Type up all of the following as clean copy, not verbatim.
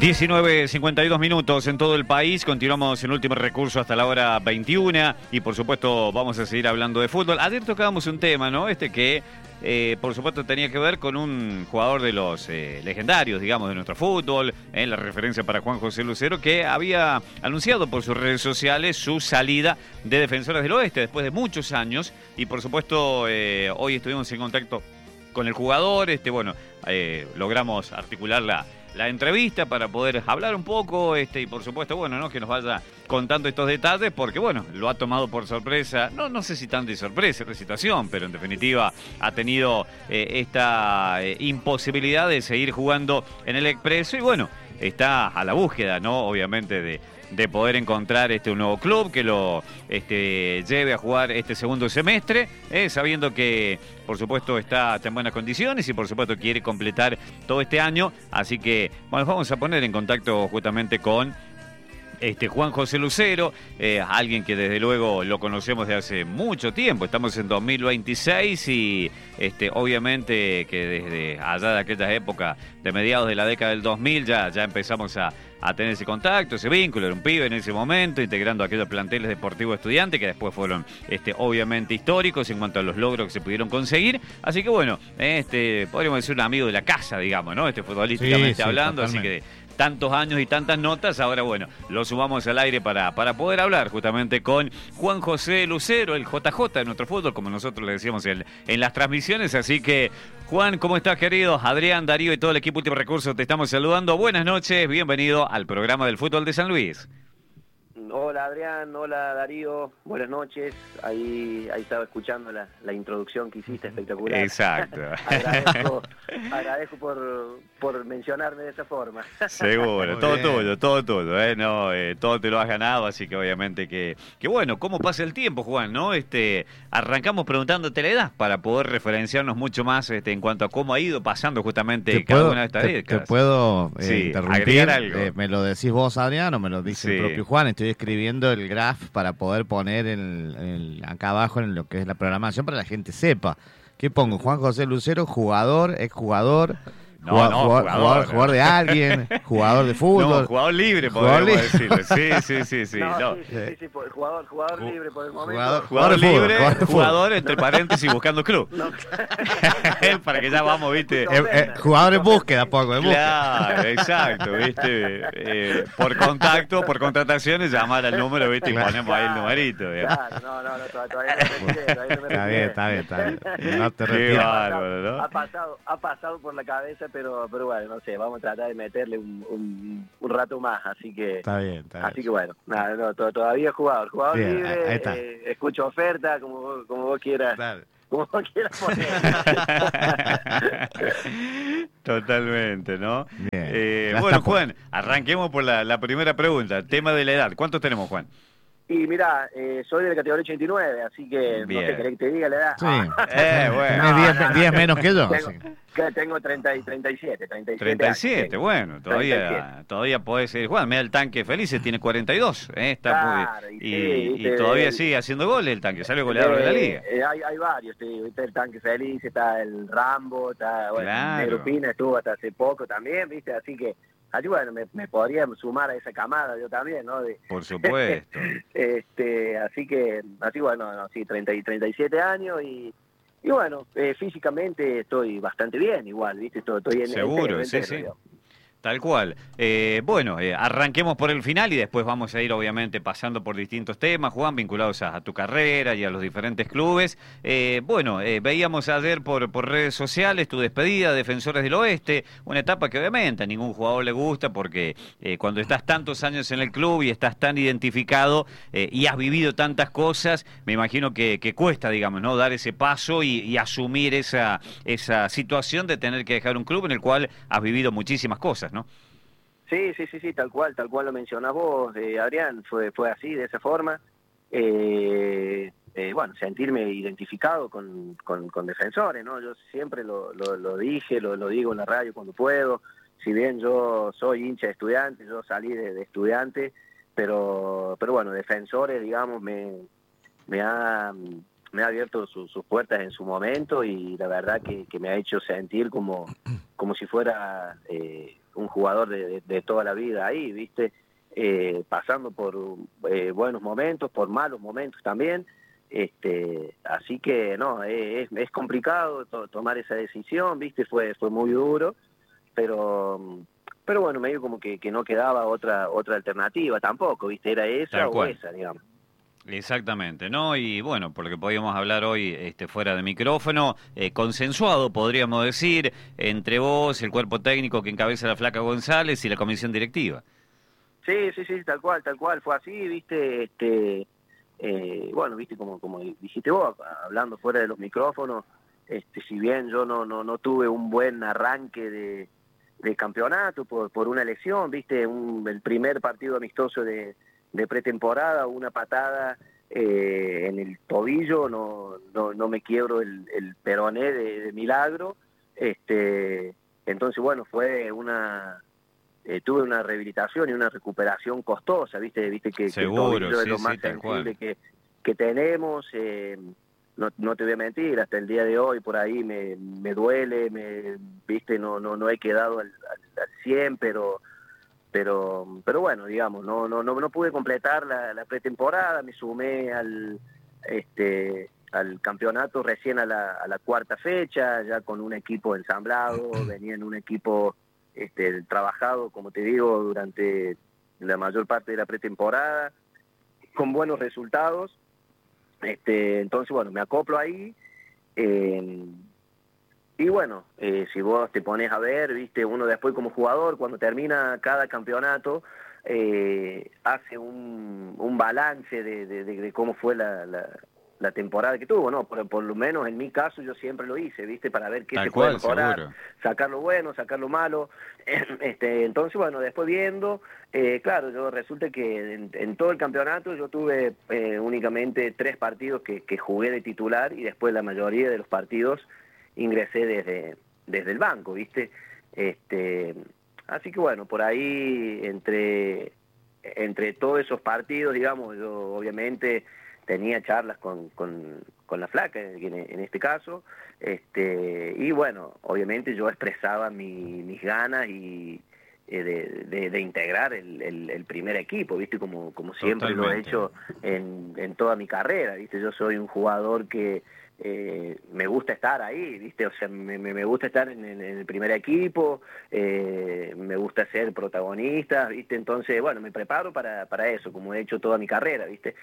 19:52 minutos en todo el país. Continuamos en último recurso hasta la hora 21 y por supuesto vamos a seguir hablando de fútbol. Ayer tocábamos un tema, ¿no? Que por supuesto tenía que ver con un jugador de los legendarios, digamos, de nuestro fútbol, la referencia para Juan José Lucero, que había anunciado por sus redes sociales su salida de Defensores del Oeste después de muchos años y por supuesto hoy estuvimos en contacto con el jugador, logramos articular la entrevista para poder hablar un poco y por supuesto, bueno, ¿no? Que nos vaya contando estos detalles porque, bueno, lo ha tomado por sorpresa, no sé si tan de sorpresa esta situación, pero en definitiva ha tenido esta imposibilidad de seguir jugando en el Expreso y, bueno, está a la búsqueda, ¿no? Obviamente de poder encontrar un nuevo club que lo lleve a jugar este segundo semestre, sabiendo que, por supuesto, está en buenas condiciones y, por supuesto, quiere completar todo este año. Así que, bueno, vamos a poner en contacto justamente con Juan José Lucero, alguien que desde luego lo conocemos de hace mucho tiempo. Estamos en 2026 y obviamente que desde allá de aquellas épocas, de mediados de la década del 2000, ya empezamos a tener ese contacto, ese vínculo. Era un pibe en ese momento, integrando aquellos planteles deportivos estudiantes que después fueron obviamente históricos en cuanto a los logros que se pudieron conseguir. Así que bueno, podríamos decir un amigo de la casa, digamos, ¿no? Futbolísticamente hablando, totalmente. así que tantos años y tantas notas, ahora bueno, lo sumamos al aire para poder hablar justamente con Juan José Lucero, el JJ de nuestro fútbol, como nosotros le decíamos en las transmisiones. Así que, Juan, ¿cómo estás, querido? Adrián, Darío y todo el equipo Último Recurso te estamos saludando. Buenas noches, bienvenido al programa del fútbol de San Luis. Hola Adrián, hola Darío, buenas noches. Ahí estaba escuchando la introducción que hiciste, espectacular. Exacto. agradezco por mencionarme de esa forma. Seguro, todo tuyo, todo te lo has ganado, así que obviamente que bueno, ¿cómo pasa el tiempo, Juan? ¿No? Arrancamos preguntándote la edad para poder referenciarnos mucho más en cuanto a cómo ha ido pasando justamente cada una de estas décadas. ¿Te puedo Sí, interrumpir? agregar algo. ¿Me lo decís vos, Adrián, o me lo dice Sí. el propio Juan? Estoy escribiendo el graph para poder poner acá abajo en lo que es la programación para que la gente sepa. ¿Qué pongo? Juan José Lucero, jugador, exjugador, jugador de alguien, jugador de fútbol. No, jugador libre, Jugador podríamos libre. decirlo. Sí. No. Sí, jugador libre por el momento. Jugador de fútbol, libre, jugador de fútbol. jugador entre paréntesis buscando club. No, Para que ya vamos, ¿viste? Jugador en búsqueda, poco de búsqueda. Claro, exacto, ¿viste? Por contacto, por contrataciones, llamar al número, ¿viste? Y ponemos ahí el numerito. ¿viste? claro, todavía no me retiré, Está bien. No te Qué retires. bárbaro, ¿no? Ha pasado por la cabeza, pero bueno, no sé, vamos a tratar de meterle un rato más, así que Está bien. así que bueno, todavía jugador Bien, libre, ahí está. escucho oferta como vos quieras. Claro. Como vos quieras poner. Totalmente, ¿no? Bien. Ya Bueno, está por- Juan, arranquemos por la primera pregunta. Tema de la edad. ¿Cuántos tenemos, Juan? Y mirá, soy de la categoría 89, así que Bien. no sé, ¿querés que te diga la edad? Sí. Bueno. Tenés 10 menos que yo. Tengo, así que- tengo 37 37, años. bueno, todavía podés seguir jugando. Mira, el tanque Felices tiene 42, está Claro, muy y bien. sí, Y todavía sigue haciendo goles el tanque, salió goleador de la liga. Hay varios, te digo, está el Tanque Feliz, está el Rambo, está Claro. Negro Pina, estuvo hasta hace poco también, ¿viste? Así que, bueno, me podría sumar a esa camada yo también, ¿no? Por supuesto. Así bueno, no, sí, 37 años y bueno, físicamente estoy bastante bien igual, ¿viste? Estoy en Seguro, sí. digamos. Tal cual. Arranquemos por el final y después vamos a ir obviamente pasando por distintos temas, Juan, vinculados a tu carrera y a los diferentes clubes. Veíamos ayer por redes sociales tu despedida, Defensores del Oeste, una etapa que obviamente a ningún jugador le gusta porque cuando estás tantos años en el club y estás tan identificado y has vivido tantas cosas, me imagino que cuesta, digamos, ¿no? Dar ese paso y asumir esa situación de tener que dejar un club en el cual has vivido muchísimas cosas, ¿no? Sí, tal cual lo mencionás vos, Adrián, fue así, de esa forma. Bueno, sentirme identificado con Defensores, ¿no? Yo siempre lo dije, lo digo en la radio cuando puedo. Si bien yo soy hincha de Estudiantes, yo salí de Estudiantes, pero bueno, Defensores, digamos, me ha abierto sus puertas en su momento y la verdad que me ha hecho sentir como si fuera un jugador de toda la vida ahí, ¿viste? Pasando por buenos momentos, por malos momentos también. Así que no, es complicado tomar esa decisión, ¿viste? Fue muy duro, pero bueno, medio como que no quedaba otra alternativa tampoco, ¿viste? Era esa o esa, digamos. Exactamente, ¿no? Y bueno, por lo que podíamos hablar hoy fuera de micrófono, consensuado, podríamos decir, entre vos, el cuerpo técnico que encabeza la Flaca González y la comisión directiva. Sí, tal cual, fue así, ¿viste? Bueno, ¿viste? Como dijiste vos, hablando fuera de los micrófonos, si bien yo no tuve un buen arranque de campeonato por una lesión, ¿viste? El primer partido amistoso de pretemporada, una patada en el tobillo, no me quiebro el peroné de milagro. Entonces, bueno, tuve una rehabilitación y una recuperación costosa, viste que el tobillo es lo más sensible que tenemos. No te voy a mentir, hasta el día de hoy por ahí me duele, viste, no he quedado al 100, pero bueno, digamos, no pude completar la pretemporada, me sumé al campeonato recién a la cuarta fecha, ya con un equipo ensamblado, venía en un equipo trabajado, como te digo, durante la mayor parte de la pretemporada, con buenos resultados. Entonces, bueno, me acoplo ahí. Y bueno, si vos te pones a ver, viste, uno después como jugador, cuando termina cada campeonato, hace un balance de cómo fue la temporada que tuvo, ¿no? Por lo menos en mi caso yo siempre lo hice, ¿viste? Para ver qué se puede mejorar, seguro. Sacar lo bueno, sacar lo malo. Entonces, bueno, después viendo, claro, yo resulta que en todo el campeonato yo tuve únicamente 3 partidos que jugué de titular y después la mayoría de los partidos ingresé desde el banco, ¿viste? Así que bueno, por ahí entre todos esos partidos, digamos, yo obviamente tenía charlas con la Flaca en este caso, y bueno, obviamente yo expresaba mis ganas y de integrar el primer equipo, ¿viste? Como siempre Totalmente. lo he hecho en toda mi carrera, ¿viste? Yo soy un jugador que me gusta estar ahí, ¿viste? O sea, me gusta estar en el primer equipo, me gusta ser protagonista, ¿viste? Entonces, bueno, me preparo para eso, como he hecho toda mi carrera, ¿viste?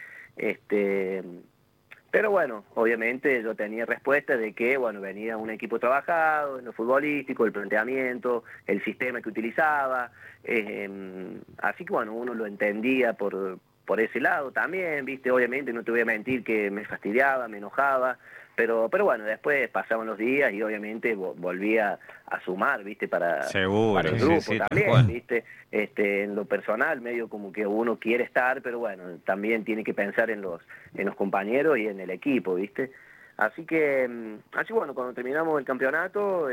Pero bueno, obviamente yo tenía respuesta de que, bueno, venía un equipo trabajado en lo futbolístico, el planteamiento, el sistema que utilizaba, así que bueno, uno lo entendía por ese lado también, ¿viste? Obviamente no te voy a mentir que me fastidiaba, me enojaba, pero bueno, después pasaban los días y obviamente volvía a sumar, ¿viste? Para el grupo también, ¿viste? En lo personal, medio como que uno quiere estar, pero bueno, también tiene que pensar en los compañeros y en el equipo, ¿viste? Así bueno, cuando terminamos el campeonato,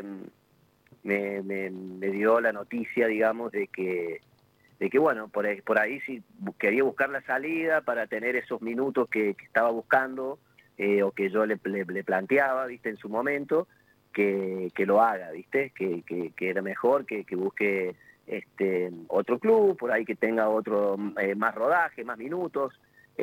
me dio la noticia, digamos, de que bueno, por ahí sí quería buscar la salida para tener esos minutos que estaba buscando, o que yo le planteaba, ¿viste? En su momento, que lo haga, ¿viste? Que era mejor que busque otro club, por ahí que tenga otro más rodaje, más minutos,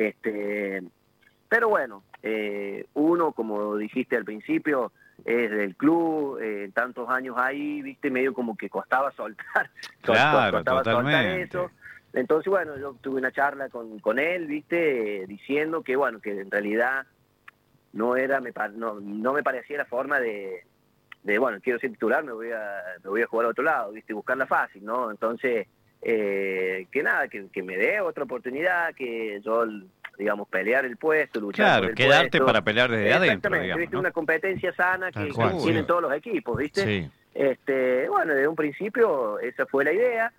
pero bueno, uno, como dijiste al principio, es del club, tantos años ahí, viste, medio como que costaba soltar, costaba soltar eso. Entonces, bueno, yo tuve una charla con él, viste, diciendo que, bueno, que en realidad no me parecía la forma de bueno, quiero ser titular, me voy a jugar a otro lado, viste, buscarla fácil, ¿no? Entonces, que nada, que me dé otra oportunidad, que yo, digamos, pelear el puesto, luchar por el puesto. Claro, quedarte para pelear desde adentro, digamos, ¿viste? ¿no? Una competencia sana que tienen todos los equipos, ¿viste? Sí. Bueno, desde un principio esa fue la idea,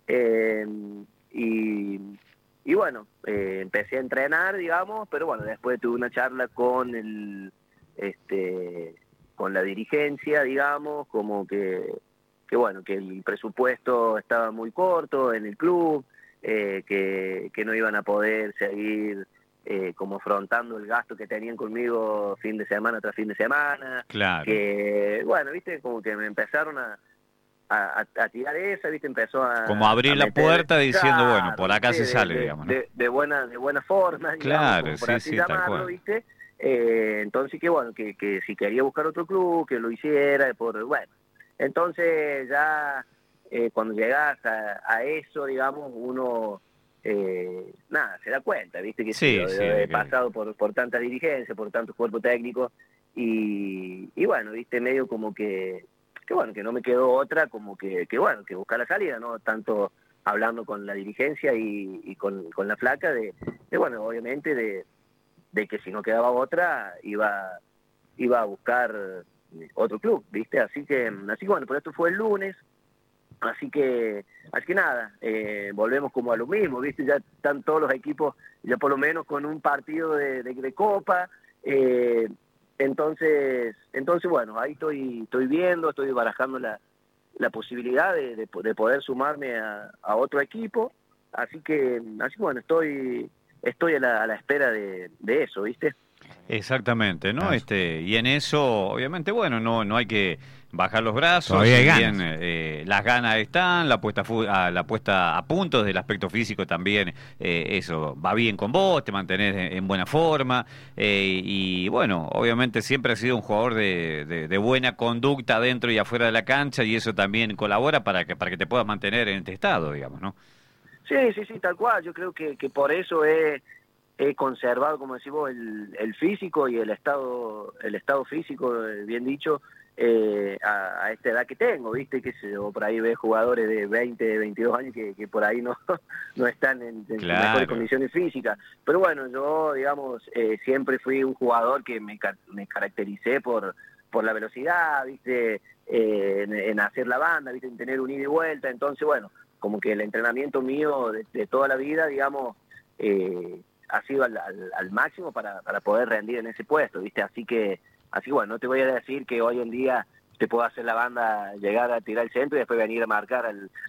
y bueno, empecé a entrenar, digamos, pero bueno, después tuve una charla con con la dirigencia, digamos, como que bueno, que el presupuesto estaba muy corto en el club, que no iban a poder seguir como afrontando el gasto que tenían conmigo fin de semana tras fin de semana. Claro. Que, bueno, viste, como que me empezaron a a tirar esa, ¿viste? Empezó a... Como abrir la puerta diciendo, claro, bueno, por acá ¿viste? se sale, digamos, ¿no? De buena forma, digamos, Claro, como por sí, así sí, tal llamarlo, cual. ¿viste? Entonces, que bueno, que si quería buscar otro club, que lo hiciera, bueno. Entonces, ya cuando llegas a eso, digamos, uno... nada, se da cuenta, ¿viste? Que Sí, yo sí, he pasado por tanta dirigencia, por tantos cuerpos técnicos, y bueno, ¿viste? Medio como que bueno, que no me quedó otra como que bueno, que buscar la salida, ¿no? Tanto hablando con la dirigencia y con la flaca bueno, obviamente de que si no quedaba otra, iba a buscar otro club, ¿viste? Así que bueno, pero esto fue el lunes, así que nada, volvemos como a lo mismo, ¿viste? Ya están todos los equipos, ya por lo menos con un partido de Copa, entonces bueno, ahí estoy viendo, estoy barajando la posibilidad de poder sumarme a otro equipo, así que bueno, estoy a la espera de eso, ¿viste? Exactamente, ¿no? Claro. Y en eso, obviamente, bueno, no hay que bajar los brazos, Todavía hay si bien ganas. las ganas están, la puesta a punto del aspecto físico también, eso va bien con vos, te mantenés en buena forma, y bueno, obviamente siempre has sido un jugador de buena conducta dentro y afuera de la cancha, y eso también colabora para que te puedas mantener en este estado, digamos, ¿no? Sí, tal cual, yo creo que por eso he conservado, como decís vos, el físico y el estado físico, bien dicho, a esta edad que tengo, ¿viste? Que sé yo, por ahí ves jugadores de 20, 22 años que por ahí no, no están en sus mejores Claro. condiciones físicas. Pero bueno, yo, digamos, siempre fui un jugador que me caractericé por la velocidad, ¿viste? En hacer la banda, ¿viste? En tener un ida y vuelta. Entonces, bueno, como que el entrenamiento mío de toda la vida, digamos, ha sido al máximo para poder rendir en ese puesto, ¿viste? Así bueno, no te voy a decir que hoy en día te puedo hacer la banda, llegar a tirar el centro y después venir a marcar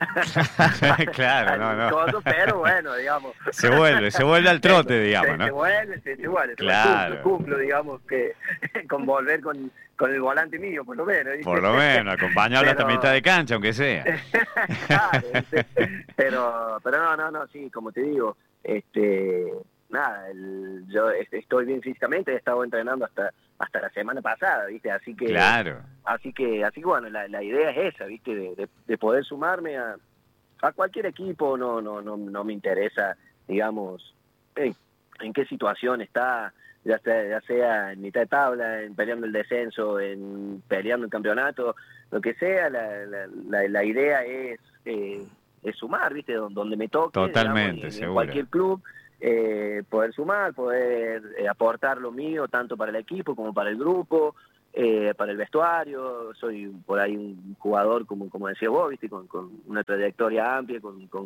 Claro, no, al no. coso, pero bueno, digamos. Se vuelve al trote, digamos, Se ¿no? vuelve, Claro. cumplo, digamos, que con volver con el volante mío, por lo menos, Por ¿viste? lo menos, acompañarlo hasta mitad Pero... de cancha, aunque sea. Claro, ¿viste? Pero no, sí, como te digo, nada, yo estoy bien físicamente, he estado entrenando hasta la semana pasada, ¿viste? Claro. Así que bueno, la idea es esa, ¿viste? De poder sumarme a cualquier equipo, no me interesa, digamos, en qué situación está, ya sea en mitad de tabla, en peleando el descenso, en peleando el campeonato, lo que sea, la idea es sumar, ¿viste? Donde me toque, digamos, Totalmente, en seguro. cualquier club, poder sumar, poder aportar lo mío, tanto para el equipo como para el grupo, para el vestuario. Soy por ahí un jugador, como decía vos, ¿viste? Con una trayectoria amplia,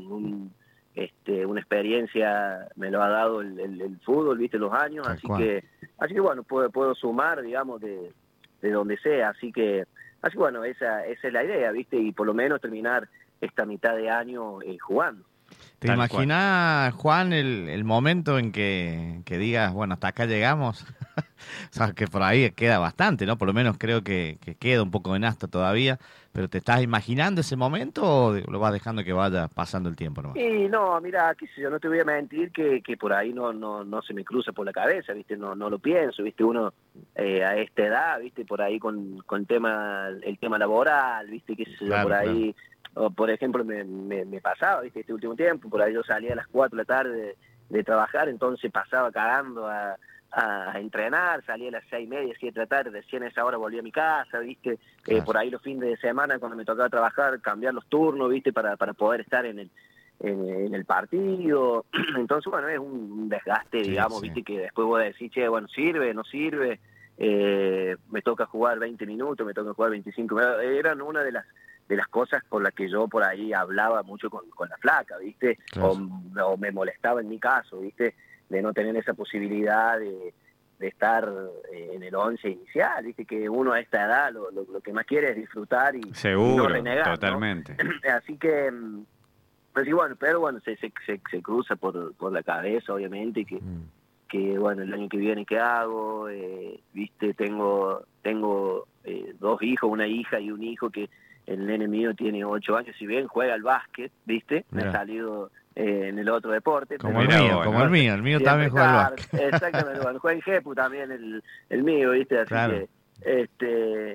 una experiencia, me lo ha dado el fútbol, ¿viste? Los años, Tal cual. así que bueno, puedo sumar, digamos, de donde sea, así bueno, esa es la idea, ¿viste? Y por lo menos terminar esta mitad de año jugando. ¿Te Tal cual. imaginas, Juan, el momento en que digas, bueno, hasta acá llegamos? O sea, que por ahí queda bastante, ¿no? Por lo menos creo que queda un poco en asta todavía, pero ¿te estás imaginando ese momento o lo vas dejando que vaya pasando el tiempo nomás? Y no, mira, qué sé yo, no te voy a mentir que por ahí no se me cruza por la cabeza, ¿viste? No lo pienso, ¿viste? Uno a esta edad, ¿viste? Por ahí con el tema laboral, ¿viste? Qué sé yo, Claro, por claro. ahí, o por ejemplo, me pasaba, ¿viste? Este último tiempo, por ahí yo salía a las 4 de la tarde de trabajar, entonces pasaba cagando a entrenar, salía a las 6:30, 7 de la tarde, recién a esa hora volví a mi casa, ¿viste? Claro. Por ahí los fines de semana, cuando me tocaba trabajar, cambiar los turnos, ¿viste? Para poder estar en el partido. Entonces, bueno, es un desgaste, Sí, digamos, sí. ¿viste? Que después vos decís, che, bueno, sirve, no sirve, me toca jugar 20 minutos, me toca jugar 25 minutos. Eran una de las cosas por las que yo por ahí hablaba mucho con la flaca, ¿viste? Claro. O me molestaba en mi caso, ¿viste? De no tener esa posibilidad de estar en el 11 inicial, ¿viste? Que uno a esta edad lo que más quiere es disfrutar y no Seguro, renegar, ¿no? totalmente. Así que, pues sí, bueno, pero bueno, se cruza por la cabeza, obviamente, Mm. que bueno, el año que viene, ¿qué hago? ¿Viste? Tengo 2 hijos, una hija y un hijo que el nene mío tiene 8 años, si bien juega al básquet, ¿viste? Me ha salido en el otro deporte. Como el mío también juega al básquet. Exactamente, bueno, juega en Jepu también el mío, ¿viste? Así que,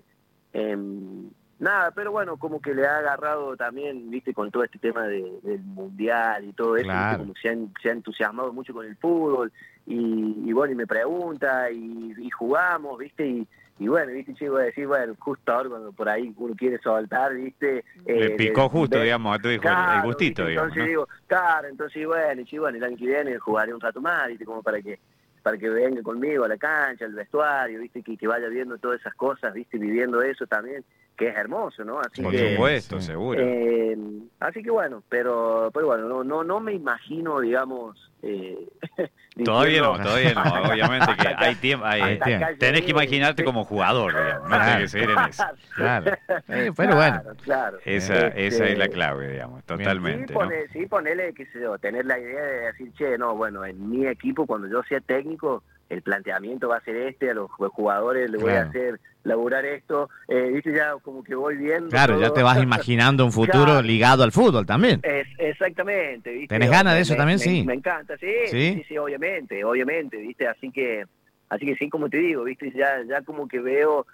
nada, pero bueno, como que le ha agarrado también, ¿viste? Con todo este tema del mundial y todo eso, ¿viste? Como se ha entusiasmado mucho con el fútbol y bueno, y me pregunta y jugamos, ¿viste? Y bueno, viste, chico, decir, bueno, justo ahora cuando por ahí uno quiere soltar, viste. Le picó justo, digamos, a tu hijo claro, el gustito, ¿viste? digamos. Entonces digo, claro, entonces bueno, el año que viene jugaré un rato más, viste, como para que venga conmigo a la cancha, al vestuario, viste, que vaya viendo todas esas cosas, viste, viviendo eso también, que es hermoso, ¿no? Así Por que, supuesto, seguro. Así que bueno, pero bueno, no me imagino, digamos, Todavía no, obviamente que hay tiempo, tenés que imaginarte como jugador, digamos, no tenés que seguir en eso. Claro, pero bueno. Claro. Esa es la clave, digamos, totalmente. Sí, ponele, qué sé yo, tener la idea de decir, che, no, bueno, en mi equipo, cuando yo sea técnico, el planteamiento va a ser este, a los jugadores les voy a hacer laburar esto, viste, ya como que voy viendo. Claro, ya te vas imaginando un futuro ligado al fútbol también. Exactamente, viste. ¿Tenés ganas de eso también? Sí. Me encanta, sí, obviamente, viste, así que sí, como te digo, viste, ya como que veo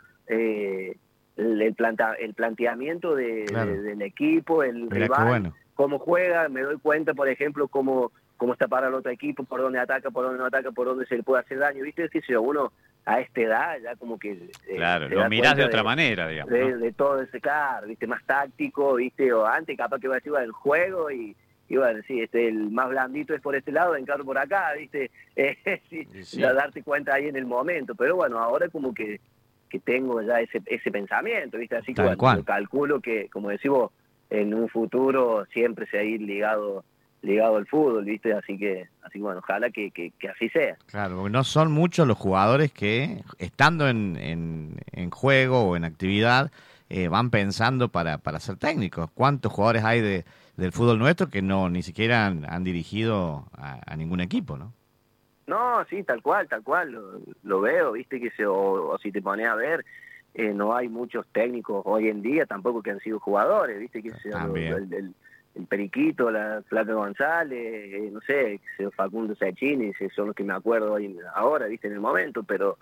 el planteamiento del equipo, el rival, cómo juega, me doy cuenta, por ejemplo, cómo está para el otro equipo, por dónde ataca, por dónde no ataca, por dónde se le puede hacer daño, viste, es que si uno a esta edad ya como que claro, lo mirás de otra manera, digamos, ¿no? de todo ese, claro, viste, más táctico, viste, o antes capaz que iba a decir, el juego y bueno, sí, el más blandito es por este lado, encargo por acá, viste, darte cuenta ahí en el momento, pero bueno, ahora como que tengo ya ese pensamiento, viste, así que bueno, yo calculo que, como decís vos, en un futuro siempre se va a ir ligado al fútbol, viste, así que bueno, ojalá que así sea. Claro, porque no son muchos los jugadores que, estando en juego o en actividad, van pensando para ser técnicos. ¿Cuántos jugadores hay del fútbol nuestro que ni siquiera han dirigido a ningún equipo, no? No, sí, tal cual, lo veo, viste, que o si te pones a ver, no hay muchos técnicos hoy en día tampoco que han sido jugadores, viste, que el Periquito, la Flaca González, no sé, Facundo Sachini, son los que me acuerdo ahora, viste, en el momento, pero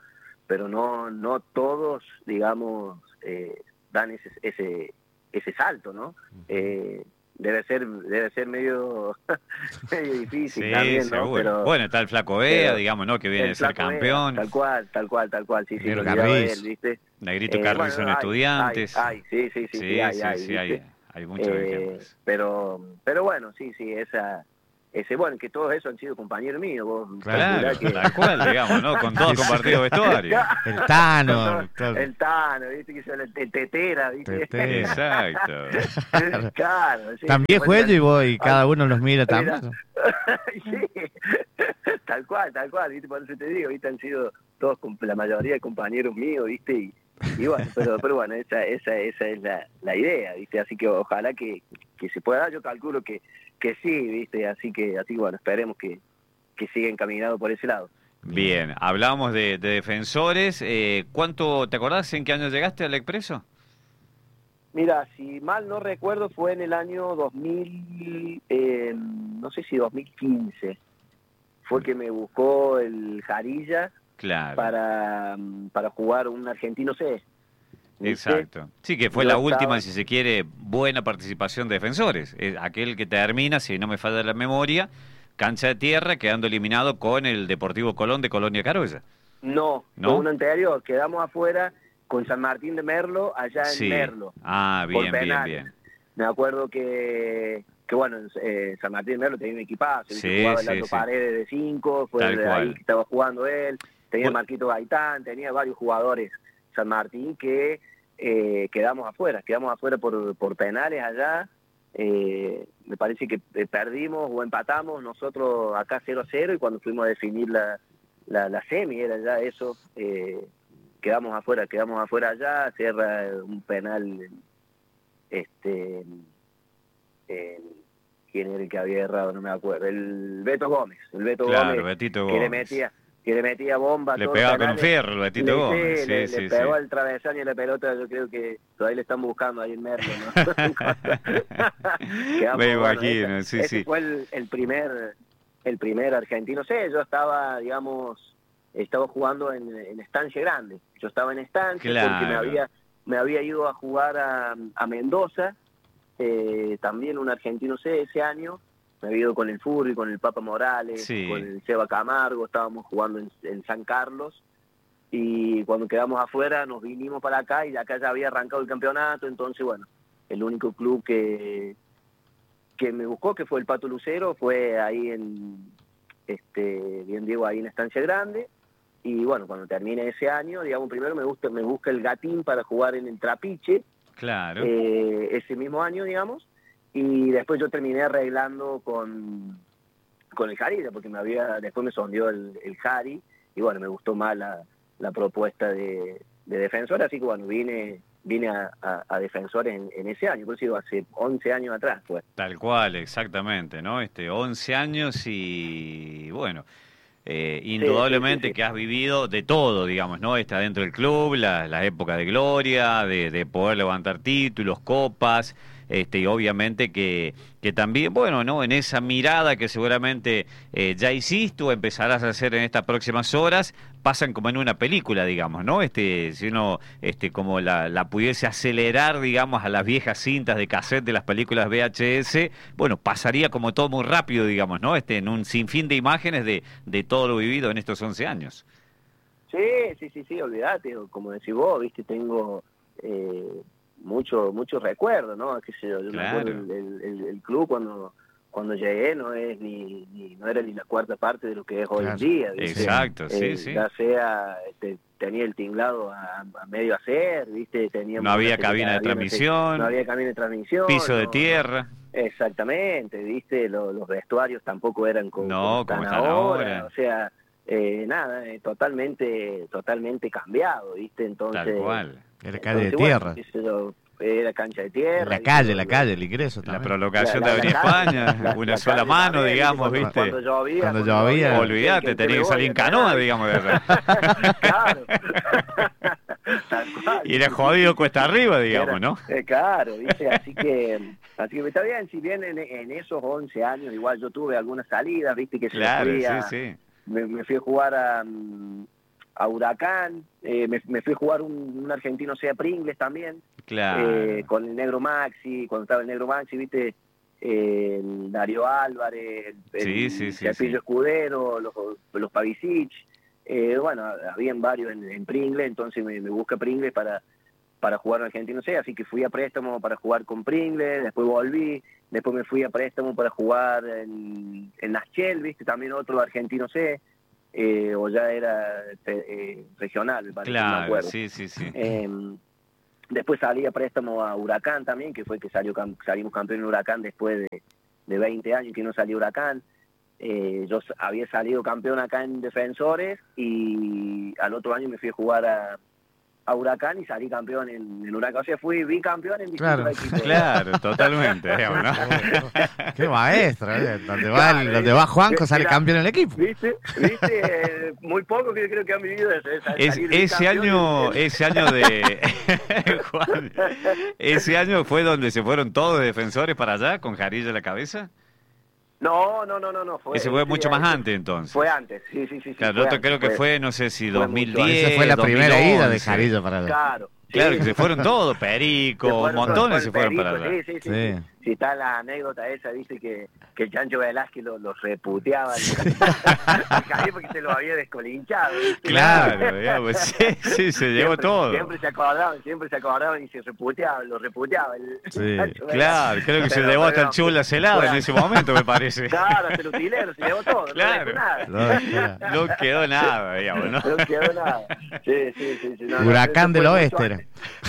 no todos, digamos, dan ese salto, ¿no? Debe ser medio difícil también, ¿no? Seguro. Pero, bueno, está el Flaco Vea, digamos, ¿no? Que viene de ser campeón. Tal cual, sí, Negro Carriz. ¿viste? Negrito Carriz son Estudiantes. Sí, hay muchos ejemplos. Pero bueno, sí, ese bueno, que todos esos han sido compañeros míos. Vos, claro, tal cual, digamos, ¿no? Con todos compartido vestuario. El Tano. El Tano, viste, que son el Tetera, viste. Exacto. Claro. Sí, también juego y cada uno los mira también. Sí, tal cual, viste, por eso te digo, viste, han sido todos, la mayoría de compañeros míos, viste, y bueno, pero bueno, esa es la idea, viste, así que ojalá que se pueda dar, yo calculo que sí, viste, así que bueno, esperemos que siga encaminado por ese lado. Bien, hablábamos de defensores, ¿cuánto, te acordás en qué año llegaste al Expreso? Mira, si mal no recuerdo fue en el año 2000, no sé si 2015, fue que me buscó el Jarilla. Claro. Para jugar un Argentino C. Exacto. Sí, que fue la última, si se quiere, buena participación de defensores. Es aquel que termina, si no me falla la memoria, cancha de tierra, quedando eliminado con el Deportivo Colón de Colonia Carolla. No, fue un anterior. Quedamos afuera con San Martín de Merlo, allá en Merlo. Ah, bien. Me acuerdo que bueno, San Martín de Merlo tenía un equipazo, jugaba el Lato Paredes de 5, fue de ahí que estaba jugando él. Tenía Marquito Gaitán, tenía varios jugadores San Martín que quedamos afuera por penales allá. Me parece que perdimos o empatamos nosotros acá 0-0 y cuando fuimos a definir la semi era ya eso, quedamos afuera allá, cierra un penal, ¿quién era el que había errado? No me acuerdo, el Beto Gómez, Betito que Gómez. le metía que le metía bomba. Le pegaba con un fierro el Betito Gómez. Le pegó el travesaño y la pelota, yo creo que todavía le están buscando ahí en Merlo, ¿no? Me imagino, ese fue el primer argentino. Yo estaba, digamos, jugando en Estancia Grande. Yo estaba en Estancia porque me había ido a jugar a Mendoza, también un argentino C ese año. Me había ido con el Furri, con el Papa Morales, con el Seba Camargo, estábamos jugando en San Carlos, y cuando quedamos afuera nos vinimos para acá, y de acá ya había arrancado el campeonato. Entonces, bueno, el único club que me buscó, que fue el Pato Lucero, fue ahí bien digo, ahí en Estancia Grande. Y bueno, cuando termine ese año, digamos, primero me busca el Gatín para jugar en el Trapiche, claro, ese mismo año, digamos. Y después yo terminé arreglando con el Jarilla, porque después me sondeó el Jari, y bueno, me gustó más la propuesta de Defensor, así que bueno, vine a Defensor en ese año, por eso digo, hace 11 años atrás, pues. Tal cual, exactamente, ¿no? 11 años y bueno, indudablemente sí. que has vivido de todo, digamos, ¿no? Está dentro del club, la época de gloria, de poder levantar títulos, copas. Y obviamente que también, bueno, ¿no? En esa mirada que seguramente ya hiciste o empezarás a hacer en estas próximas horas, pasan como en una película, digamos, ¿no? Si uno como la pudiese acelerar, digamos, a las viejas cintas de cassette de las películas VHS, bueno, pasaría como todo muy rápido, digamos, ¿no? En un sinfín de imágenes de todo lo vivido en estos 11 años. Sí, olvídate, como decís vos, viste, tengo mucho recuerdo, ¿no? Qué sé yo, me acuerdo el club cuando llegué no era ni la cuarta parte de lo que es hoy en día, ¿viste? Exacto, sí. Ya sea, tenía el tinglado a medio hacer, ¿viste? No había cabina de transmisión. No había cabina de transmisión. Piso de tierra. Exactamente, ¿viste? Los vestuarios tampoco eran como están ahora. O sea, nada, totalmente cambiado, ¿viste? Entonces, tal cual. Era calle de tierra. Era cancha de tierra. La calle, el ingreso también. La prolongación de Avenida España, una sola mano, digamos, ¿viste? Cuando llovía. Olvídate, tenía que salir en canoa, digamos, de allá. Claro. Y era jodido cuesta arriba, digamos, ¿no? Claro, ¿viste? Así que está bien, si bien en esos 11 años igual yo tuve algunas salidas, ¿viste? Que claro, sí. Me fui a jugar a Huracán, me fui a jugar un argentino sea Pringles también, claro, con el Negro Maxi, cuando estaba el Negro Maxi, ¿viste? El Darío Álvarez, el Cepillo Escudero, los Pavicic, bueno, habían varios en Pringles, entonces me busca Pringles para jugar en Argentino C, así que fui a préstamo para jugar con Pringles, después volví, después me fui a préstamo para jugar en Naschel, ¿viste? También otro Argentino C, o ya era regional, me parece, claro, no me acuerdo. Sí. Después salí a préstamo a Huracán también, que fue que salimos campeón en Huracán después de 20 años que no salió Huracán. Yo había salido campeón acá en Defensores y al otro año me fui a jugar a Huracán y salí campeón en Huracán. O sea, fui bicampeón en distintos equipos. Claro, totalmente. Digamos, ¿no? Qué maestro, donde va Juanjo sale campeón en el equipo. ¿Viste? Muy poco que creo que han vivido ese año de Juan, ese año fue donde se fueron todos Defensores para allá con Jarilla a la cabeza. No. Ese fue mucho más antes, entonces. Fue antes, sí. Claro, yo creo que fue, no sé si 2010. Esa fue la 2011. Primera ida de Jarilla para allá. Claro, que se fueron todos, Perico, montones se fueron para allá. Sí. Si está la anécdota esa, dice que el Chancho Velázquez los reputeaba porque se los había descolinchado. ¿Viste? Claro, digamos, sí, se llevó todo. Siempre se acordaban y se reputeaban, los reputeaba. Claro, creo que se llevó hasta el chula celado en ese momento, me parece. Claro, hasta el utilero, se llevó todo, claro. No quedó nada, digamos, ¿no? No quedó nada. Sí. Huracán del Oeste era.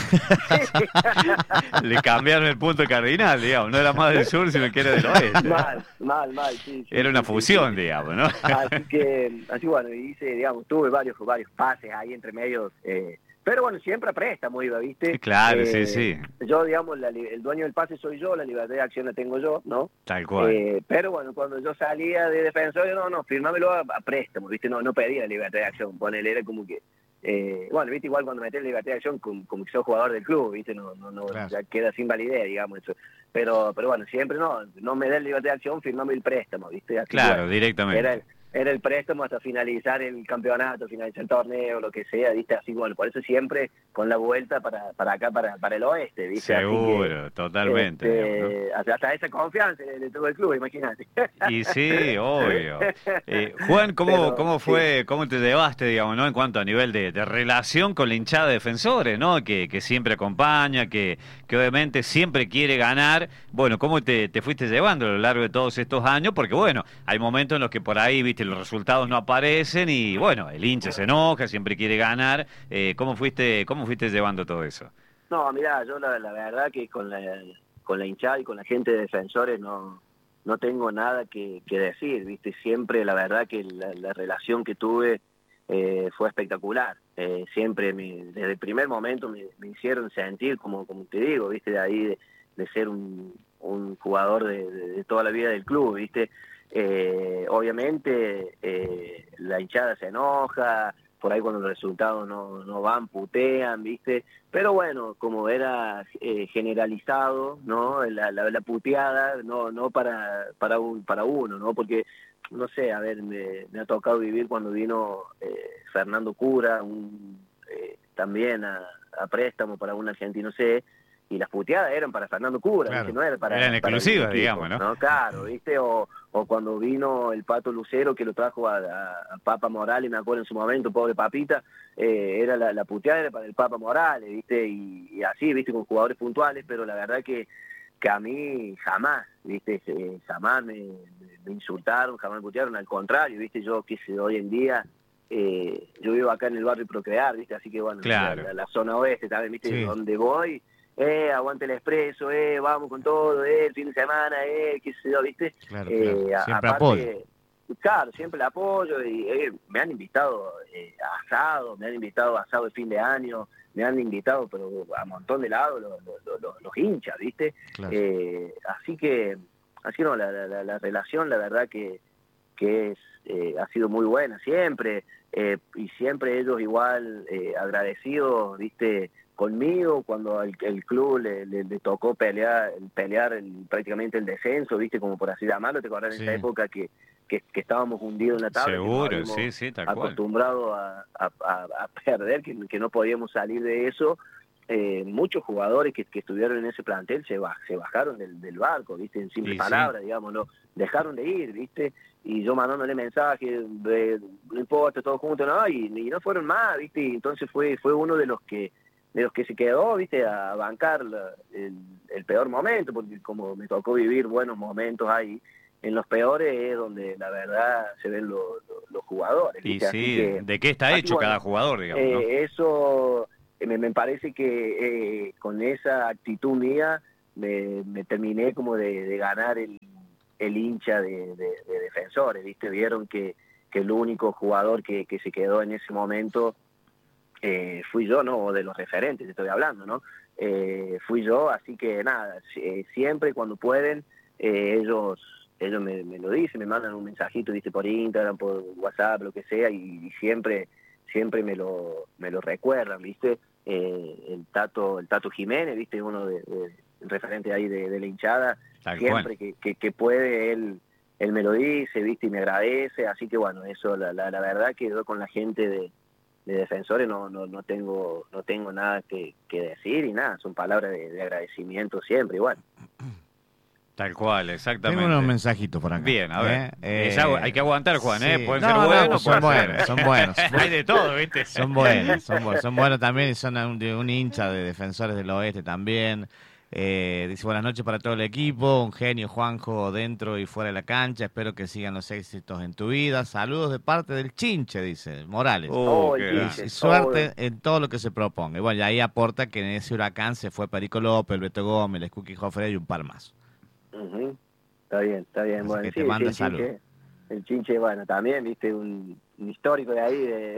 Le cambiaron el punto cardinal, digamos, no era más del sur, sino que era del oeste. Mal, sí. Era una fusión, digamos, ¿no? Así bueno, tuve varios pases ahí entre medios, Pero bueno, siempre a préstamo iba, ¿viste? Claro, sí. Yo, digamos, el dueño del pase soy yo, la libertad de acción la tengo yo, ¿no? Tal cual. Pero bueno, cuando yo salía de defensor, yo no, firmámelo a préstamo, ¿viste? No pedía la libertad de acción, ponele, era como que... bueno, viste, igual cuando metés la libertad de acción como que sos jugador del club, viste, no Claro. ya queda sin validez, digamos, eso. Pero bueno, siempre no me des libertad de acción, firmame el préstamo, viste. Así Claro, bueno, directamente. era el préstamo hasta finalizar el campeonato, finalizar el torneo, lo que sea, viste, así bueno, por eso siempre con la vuelta para acá, para el oeste, viste. Seguro, así que, totalmente. Digamos, ¿no? hasta esa confianza le tuvo el club, imagínate. Y sí, obvio. Juan, ¿cómo fue, cómo te llevaste, digamos, ¿no? En cuanto a nivel de relación con la hinchada de Defensores, ¿no? Que siempre acompaña, que obviamente siempre quiere ganar. Bueno, ¿cómo te fuiste llevando a lo largo de todos estos años? Porque bueno, hay momentos en los que por ahí, viste, los resultados no aparecen y bueno, el hincha se enoja, siempre quiere ganar. ¿Cómo fuiste llevando todo eso? No, mirá, yo la verdad que con la hinchada y con la gente de Defensores no tengo nada que decir, ¿viste? Siempre la verdad que la relación que tuve fue espectacular. Siempre desde el primer momento me hicieron sentir, como te digo, ¿viste? De ahí de ser un jugador de toda la vida del club, ¿viste? Obviamente la hinchada se enoja, por ahí cuando los resultados no van, putean, ¿viste? Pero bueno, como era generalizado, ¿no? La puteada, no para uno, ¿no? Porque, no sé, a ver, me ha tocado vivir cuando vino Fernando Cura, también a préstamo para un argentino C, y las puteadas eran para Fernando Cura, Claro. ¿viste? No era Eran exclusivas, digamos, ¿no? Claro, ¿viste? O cuando vino el Pato Lucero, que lo trajo a Papa Morales, me acuerdo en su momento, pobre papita, era la puteada era para el Papa Morales, ¿viste? Y así, ¿viste? Con jugadores puntuales, pero la verdad que a mí jamás, ¿viste? Jamás me insultaron, jamás me putearon, al contrario, ¿viste? Yo, qué sé, hoy en día... yo vivo acá en el barrio Procrear, ¿viste? Así que bueno, claro. la zona oeste también, ¿viste? Sí. Donde voy, aguante el expreso, vamos con todo, el fin de semana, qué sé yo, ¿viste? Claro. Siempre apoyo. Claro, siempre el apoyo y me han invitado a asado, me han invitado a asado de fin de año, me han invitado pero a un montón de lados los hinchas, ¿viste? Claro. Así que, la relación, la verdad que ha sido muy buena siempre, y siempre ellos igual agradecidos, ¿viste? Conmigo cuando el club le tocó pelear prácticamente el descenso, ¿viste? Como por así llamarlo, te acordás en esa época que estábamos hundidos en la tabla. Seguro, sí, tal cual. Acostumbrados a perder, que no podíamos salir de eso. Muchos jugadores que estuvieron en ese plantel se bajaron del barco, ¿viste? En simples palabras, digamos, no dejaron de ir, ¿viste? Y yo mandándole mensajes, no importa, todos juntos, ¿no? Y no fueron más, ¿viste? Y entonces fue uno de los que se quedó, ¿viste? A bancar el peor momento, porque como me tocó vivir buenos momentos ahí, en los peores es donde la verdad se ven los jugadores, ¿viste? Y sí, ¿de qué está hecho cada jugador, digamos, ¿no? Eso... Me parece que con esa actitud mía me terminé como de ganar el hincha de Defensores, ¿viste? Vieron que el único jugador que se quedó en ese momento fui yo, ¿no? De los referentes estoy hablando, ¿no? Fui yo, así que nada, siempre cuando pueden, ellos me lo dicen, me mandan un mensajito, ¿viste? Por Instagram, por WhatsApp, lo que sea, y siempre me lo recuerdan, ¿viste? El Tato Jiménez, ¿viste? Uno de referente ahí de la hinchada, tal siempre que puede, él me lo dice, ¿viste? Y me agradece, así que bueno, eso la verdad que yo con la gente de Defensores no tengo nada que decir y nada, son palabras de agradecimiento siempre, igual. Tal cual, exactamente. Tengo unos mensajitos por acá. Bien, a ver. Hay que aguantar, Juan, sí. Pueden ser buenos, son buenos. Hay de todo, ¿viste? Son buenos también y son de un hincha de Defensores del Oeste también. Dice buenas noches para todo el equipo, un genio Juanjo dentro y fuera de la cancha, espero que sigan los éxitos en tu vida, saludos de parte del Chinche, dice Morales. Y suerte en todo lo que se proponga. Y bueno, y ahí aporta que en ese huracán se fue Perico López, el Beto Gómez, el Cookie Joffre y un par más. Está bien. Así Bueno, que te manda salud. El Chinche, bueno, también, viste, un histórico de ahí,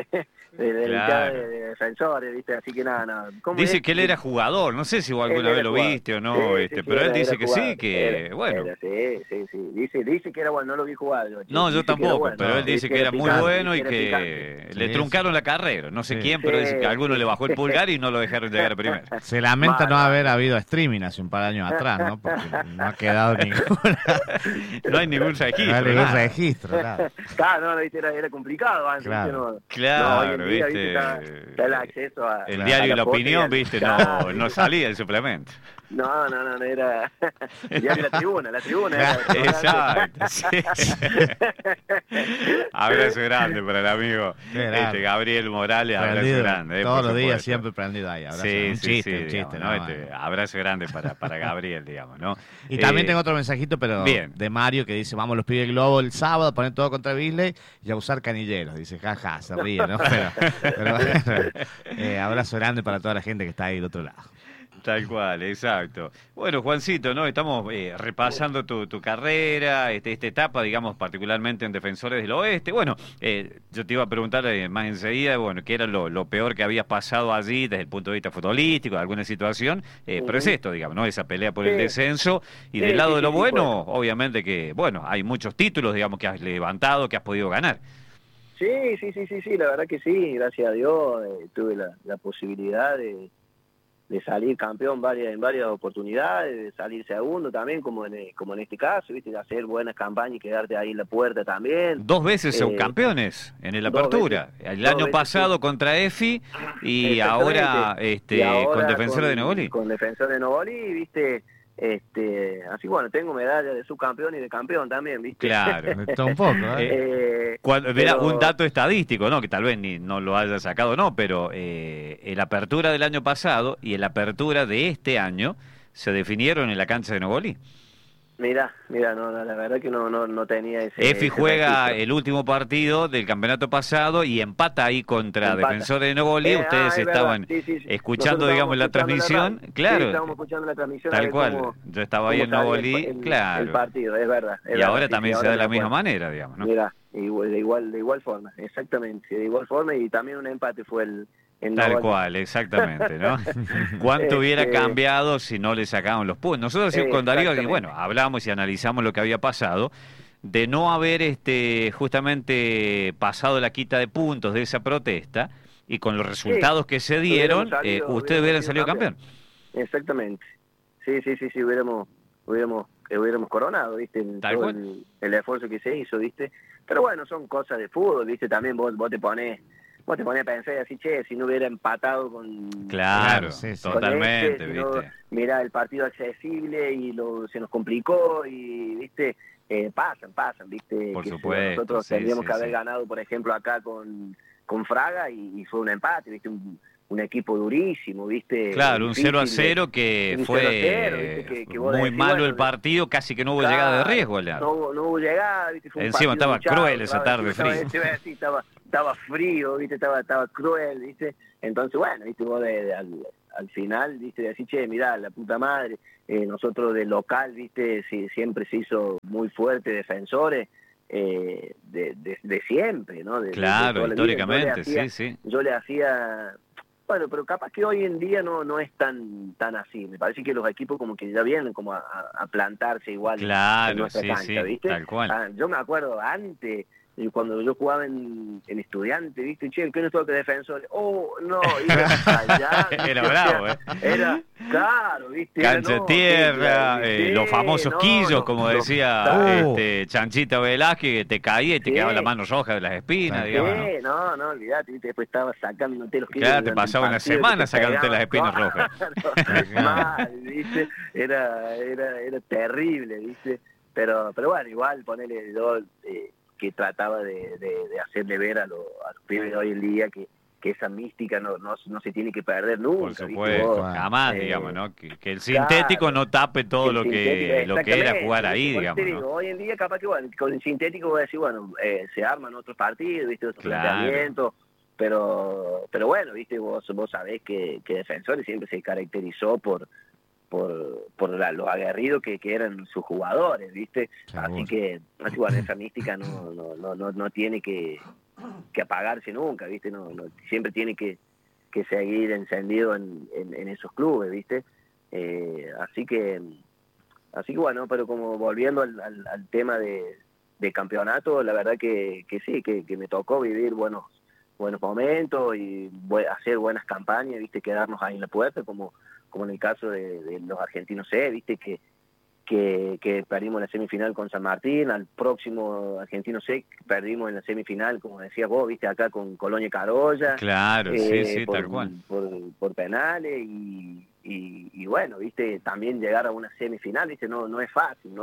de Defensores, ¿viste? Así que nada. Dice que él era jugador, no sé si vos alguna vez lo viste o no, pero él dice que sí, que bueno. Sí. Dice que era bueno, no lo vi jugar. No, yo tampoco, bueno, pero él dice que era muy bueno y que picante. le truncaron la carrera, no sé quién, pero dice que alguno le bajó el pulgar y no lo dejaron llegar primero. Se lamenta no haber habido streaming hace un par de años atrás, ¿no? Porque no ha quedado ninguna. No hay ningún registro. No hay ningún registro, claro. Claro, no, era complicado antes. Claro, ¿viste? Está el acceso a el diario La Opinión, ¿viste? Claro, no salía el suplemento. No, era el diario La Tribuna. Exacto, sí. Abrazo grande para el amigo Gabriel Morales, prendido, abrazo grande. Todos los días siempre prendido ahí. Abrazo, un chiste, digamos, ¿no? Abrazo grande para Gabriel, digamos, ¿no? Y también tengo otro mensajito, pero de Mario, que dice, vamos los pibes Globo el sábado a poner todo contra Beasley y a usar canilleros. Dice, jaja, se ríe, ¿no? Pero bueno, abrazo grande para toda la gente que está ahí del otro lado. Tal cual, exacto. Bueno, Juancito, ¿no? Estamos repasando tu carrera, esta etapa, digamos, particularmente en Defensores del Oeste. Bueno, yo te iba a preguntar más enseguida, bueno, qué era lo peor que habías pasado allí desde el punto de vista futbolístico, de alguna situación, pero es esto, digamos, ¿no? Esa pelea por el descenso. Y del lado de lo bueno, obviamente que, bueno, hay muchos títulos, digamos, que has levantado, que has podido ganar. Sí, la verdad que sí, gracias a Dios tuve la posibilidad de salir campeón en varias oportunidades, de salir segundo también, como en este caso, ¿viste? De hacer buenas campañas y quedarte ahí en la puerta también. 2 veces subcampeones en el Apertura. El año pasado contra EFI y ahora con Defensor de Nogolí. Con Defensor de Nogolí, ¿viste? Así bueno, tengo medalla de subcampeón y de campeón también, ¿viste? Claro, está un poco, Mira, un dato estadístico, ¿no? Que tal vez no lo haya sacado, no, pero el Apertura del año pasado y el Apertura de este año se definieron en la cancha de Nogolí. Mira, no, la verdad que no tenía ese... EFI juega registro. El último partido del campeonato pasado y empata ahí contra Defensores de Nogolí. Ustedes estaban escuchando, digamos, la transmisión. Claro. Sí, estábamos escuchando la transmisión. Tal cual. Yo estaba ahí en Nogolí, claro. El partido, es verdad. Y ahora también se da de la misma manera, digamos, ¿no? Mira, de igual forma, exactamente. De igual forma, y también un empate fue el... Tal cual, exactamente, ¿no? ¿Cuánto hubiera cambiado si no le sacaban los puntos? Nosotros con Darío, bueno, hablamos y analizamos lo que había pasado, de no haber justamente pasado la quita de puntos de esa protesta, y con los resultados que se dieron, ustedes hubieran salido campeón. Exactamente. Sí, hubiéramos coronado, ¿viste? En todo el esfuerzo que se hizo, ¿viste? Pero bueno, son cosas de fútbol, ¿viste? También vos te pones a pensar así, si no hubiera empatado con... Claro, totalmente, ¿viste? Mirá, el partido accesible y se nos complicó y, ¿viste? Pasan, ¿viste? Por supuesto. Nosotros tendríamos que haber ganado, por ejemplo, acá con Fraga y fue un empate, ¿viste? Un equipo durísimo, ¿viste? Claro, un 0-0 que fue que muy malo el partido, casi que no hubo llegada de riesgo. No hubo llegada, ¿viste? Fue encima estaba cruel esa tarde, frío. Estaba frío, ¿viste? Estaba cruel, ¿viste? Entonces, bueno, ¿viste? Vos al final, ¿viste? Decís, mirá, la puta madre, nosotros de local, ¿viste? Siempre se hizo muy fuerte Defensores, de siempre, ¿no? Claro, históricamente, sí. Yo le hacía... Bueno, pero capaz que hoy en día no es tan así. Me parece que los equipos como que ya vienen como a plantarse igual en nuestra cancha, ¿viste? Tal cual. Yo me acuerdo antes, cuando yo jugaba en Estudiante, ¿viste? Che, ¿qué no toca Defensor? Oh, no, iba allá. Era bravo, Era claro, ¿viste? Cancha de tierra, los famosos quillos, como decía Chanchita Velázquez, que te caía y te quedaba la mano roja de las espinas, digamos. No, olvidate, ¿viste? Después estaba sacándote los quillos. Claro, te pasaba una semana sacándote las espinas rojas. Mal, ¿viste? Era terrible, ¿viste? Pero bueno, igual ponerle que trataba de hacerle ver a los pibes de hoy en día que esa mística no se tiene que perder nunca. Por supuesto, jamás, digamos, ¿no? Que el sintético no tape todo lo que era jugar ahí, digamos. ¿No? Hoy en día capaz que, bueno, con el sintético voy a decir, bueno, se arman otros partidos, ¿viste? Otros planteamientos, pero bueno, ¿viste? Vos sabés que Defensores siempre se caracterizó por los aguerridos que eran sus jugadores, ¿viste? Así que bueno, esa mística no tiene que que apagarse nunca, ¿viste? Siempre tiene que seguir encendido en esos clubes, ¿viste? Así que bueno, pero como volviendo al tema de campeonato, la verdad que sí, que me tocó vivir buenos momentos y hacer buenas campañas, ¿viste? Quedarnos ahí en la puerta, como en el caso de los argentinos C, ¿viste? Que perdimos la semifinal con San Martín, al próximo Argentino C perdimos en la semifinal, como decías vos, viste, acá con Colonia Carolla. Claro, sí, tal cual. Por penales y bueno, viste, también llegar a una semifinal, viste, no es fácil,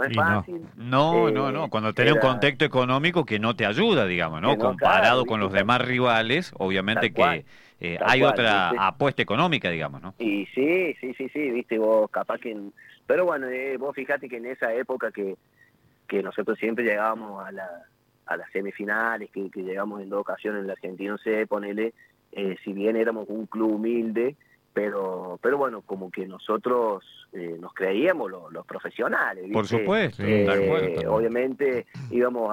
No, cuando tenés un contexto económico que no te ayuda, digamos, ¿no? Comparado con los demás rivales, obviamente que hay otra apuesta económica, digamos, ¿no? Y sí, viste, vos capaz que... Pero bueno, vos fíjate que en esa época que nosotros siempre llegábamos a las semifinales, que llegamos en 2 ocasiones en el Argentino C, ponele, si bien éramos un club humilde, pero bueno, como que nosotros nos creíamos los profesionales, ¿viste? Por supuesto, obviamente íbamos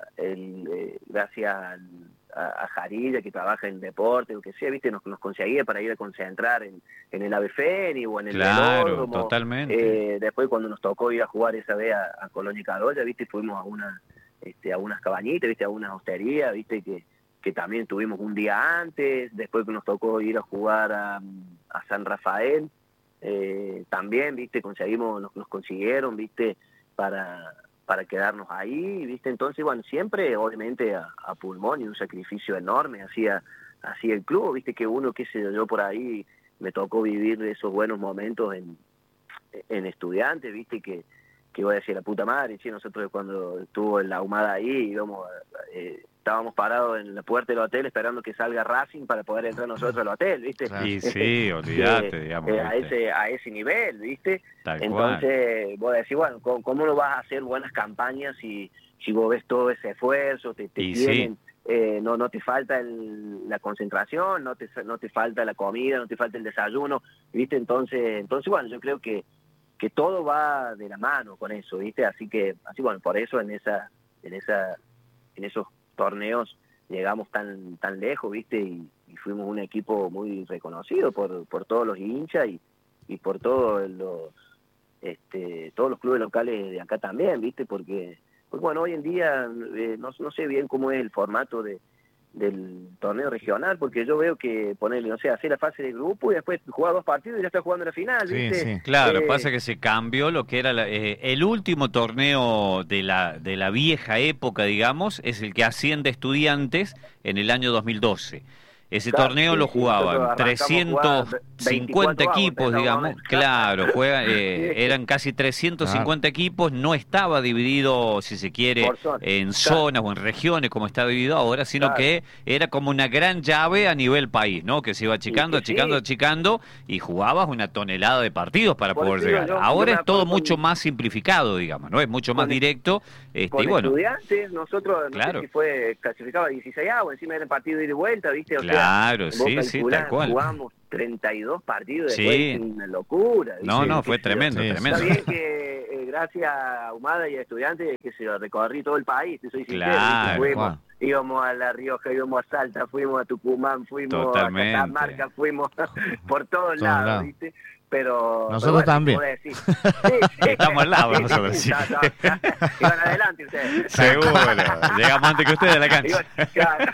gracias a Jarilla, que trabaja en deporte, o que sea, ¿viste? Nos conseguía para ir a concentrar en el Ave Fénix o en el Velódromo. Totalmente. Después cuando nos tocó ir a jugar esa vez a Colonia y Carolla, ¿viste? Fuimos a unas cabañitas, ¿viste? A unas hosterías, ¿viste? Que también tuvimos un día antes, después que nos tocó ir a jugar a San Rafael, también, ¿viste? Nos consiguieron, ¿viste? Para quedarnos ahí, ¿viste? Entonces, bueno, siempre, obviamente, a pulmón y un sacrificio enorme hacía el club, ¿viste? Que uno, qué sé yo, por ahí me tocó vivir esos buenos momentos en Estudiantes, ¿viste? Que iba a decir, la puta madre, sí, nosotros cuando estuvo en la Ahumada ahí, estábamos parados en la puerta del hotel esperando que salga Racing para poder entrar nosotros al hotel, ¿viste? Y sí, olvídate, digamos. A ese nivel, ¿viste? Entonces, vos decís, bueno, ¿cómo no vas a hacer buenas campañas si vos ves todo ese esfuerzo, te tienen, no te falta la concentración, no te falta la comida, no te falta el desayuno, ¿viste? Entonces bueno, yo creo que todo va de la mano con eso, ¿viste? Así bueno, por eso en esos torneos llegamos tan lejos, ¿viste? Y fuimos un equipo muy reconocido por todos los hinchas y por todos los clubes locales de acá también, ¿viste? Porque bueno, hoy en día no sé bien cómo es el formato del torneo regional, porque yo veo que ponerle, no sé, hacer la fase de grupo y después jugar 2 partidos y ya está jugando la final, ¿viste? Sí. Claro, pasa que se cambió lo que era el último torneo de la vieja época, digamos, es el que asciende Estudiantes en el año 2012. Ese torneo lo jugaban 350 equipos, digamos, claro, eran casi 350 equipos, no estaba dividido, si se quiere, en zonas o en regiones como está dividido ahora, sino que era como una gran llave a nivel país, ¿no? Que se iba achicando y jugabas una tonelada de partidos para poder llegar. Ahora es todo mucho más simplificado, digamos, ¿no? Es mucho más directo. Y bueno, Estudiantes, nosotros, no sé si fue clasificado a 16avos, encima era el partido de ida y vuelta, ¿viste? O claro, sí, tal cual. Jugamos 32 partidos después, una locura, ¿viste? No, fue tremendo. Está bien que gracias a Ahumada y a Estudiantes que se recorrí todo el país, te soy sincero. Claro, íbamos a La Rioja, íbamos a Salta, fuimos a Tucumán, fuimos a Catamarca, fuimos por todos lados, ¿viste? Pero nosotros también. Estamos al lado nosotros. Iban adelante ustedes. Seguro. Llegamos antes que ustedes a la cancha. Claro.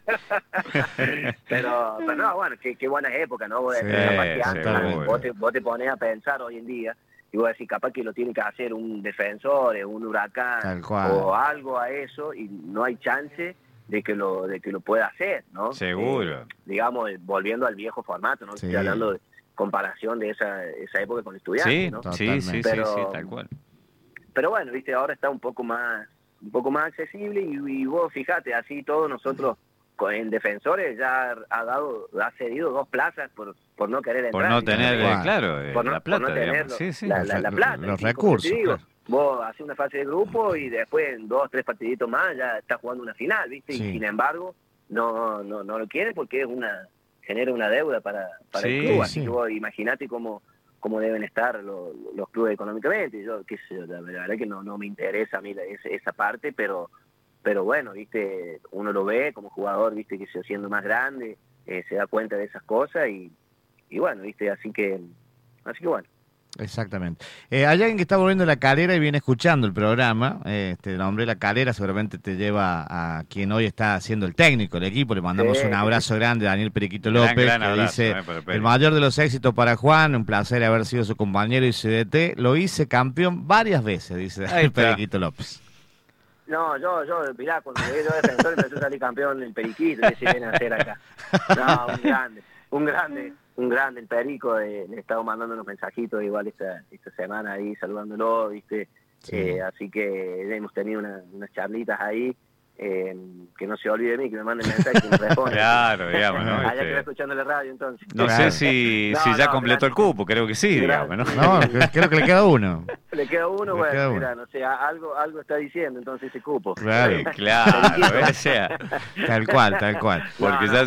pero no, bueno, qué buenas épocas, ¿no? Vos te pones a pensar hoy en día y vos decís, capaz que lo tiene que hacer un Defensor, un Huracán o algo a eso, y no hay chance de que lo pueda hacer, ¿no? Seguro. Digamos, volviendo al viejo formato, ¿no? Estoy hablando de comparación de esa época con Estudiantes, ¿no? Sí, tal cual. Pero bueno, viste, ahora está un poco más accesible y vos fíjate, así todos nosotros en Defensores ya ha cedido 2 plazas por no querer entrar. Por no tener, la plata, por no tener la plata. Los recursos. Vos haces una fase de grupo y después en 2, 3 partiditos más ya estás jugando una final, ¿viste? Y sin embargo no lo quieren porque genera una deuda para el club, así que vos imaginate cómo deben estar los clubes económicamente. Yo, qué sé yo, la verdad que no me interesa a mí esa parte, pero pero bueno, viste, uno lo ve como jugador, viste, que se haciendo más grande, se da cuenta de esas cosas y bueno, viste, así que bueno. Exactamente. Hay alguien que está volviendo a La Calera y viene escuchando el programa. El nombre La Calera seguramente te lleva a quien hoy está haciendo el técnico, el equipo. Le mandamos un abrazo grande a Daniel Periquito López, gran que abrazo, dice, el mayor de los éxitos para Juan, un placer haber sido su compañero y CDT. Lo hice campeón varias veces, dice Daniel Periquito López. No, yo, mirá, cuando llegué yo de Defensor empezó a salir campeón el Periquito, que se viene a hacer acá. No, un grande el Perico, le he estado mandando unos mensajitos igual esta semana ahí, saludándolo, viste, sí. Así que hemos tenido unas charlitas ahí, que no se olvide de mí, que me manden mensajes y me respondan. Claro, digamos, ¿no? Allá que va escuchando la radio, entonces. No claro. sé si ya completó el cupo, creo que sí, digamos, ¿no? No, creo que le queda uno. Le queda uno, bueno, mira, no sé, algo está diciendo entonces ese cupo. Claro, claro, sea. Tal cual. Porque ya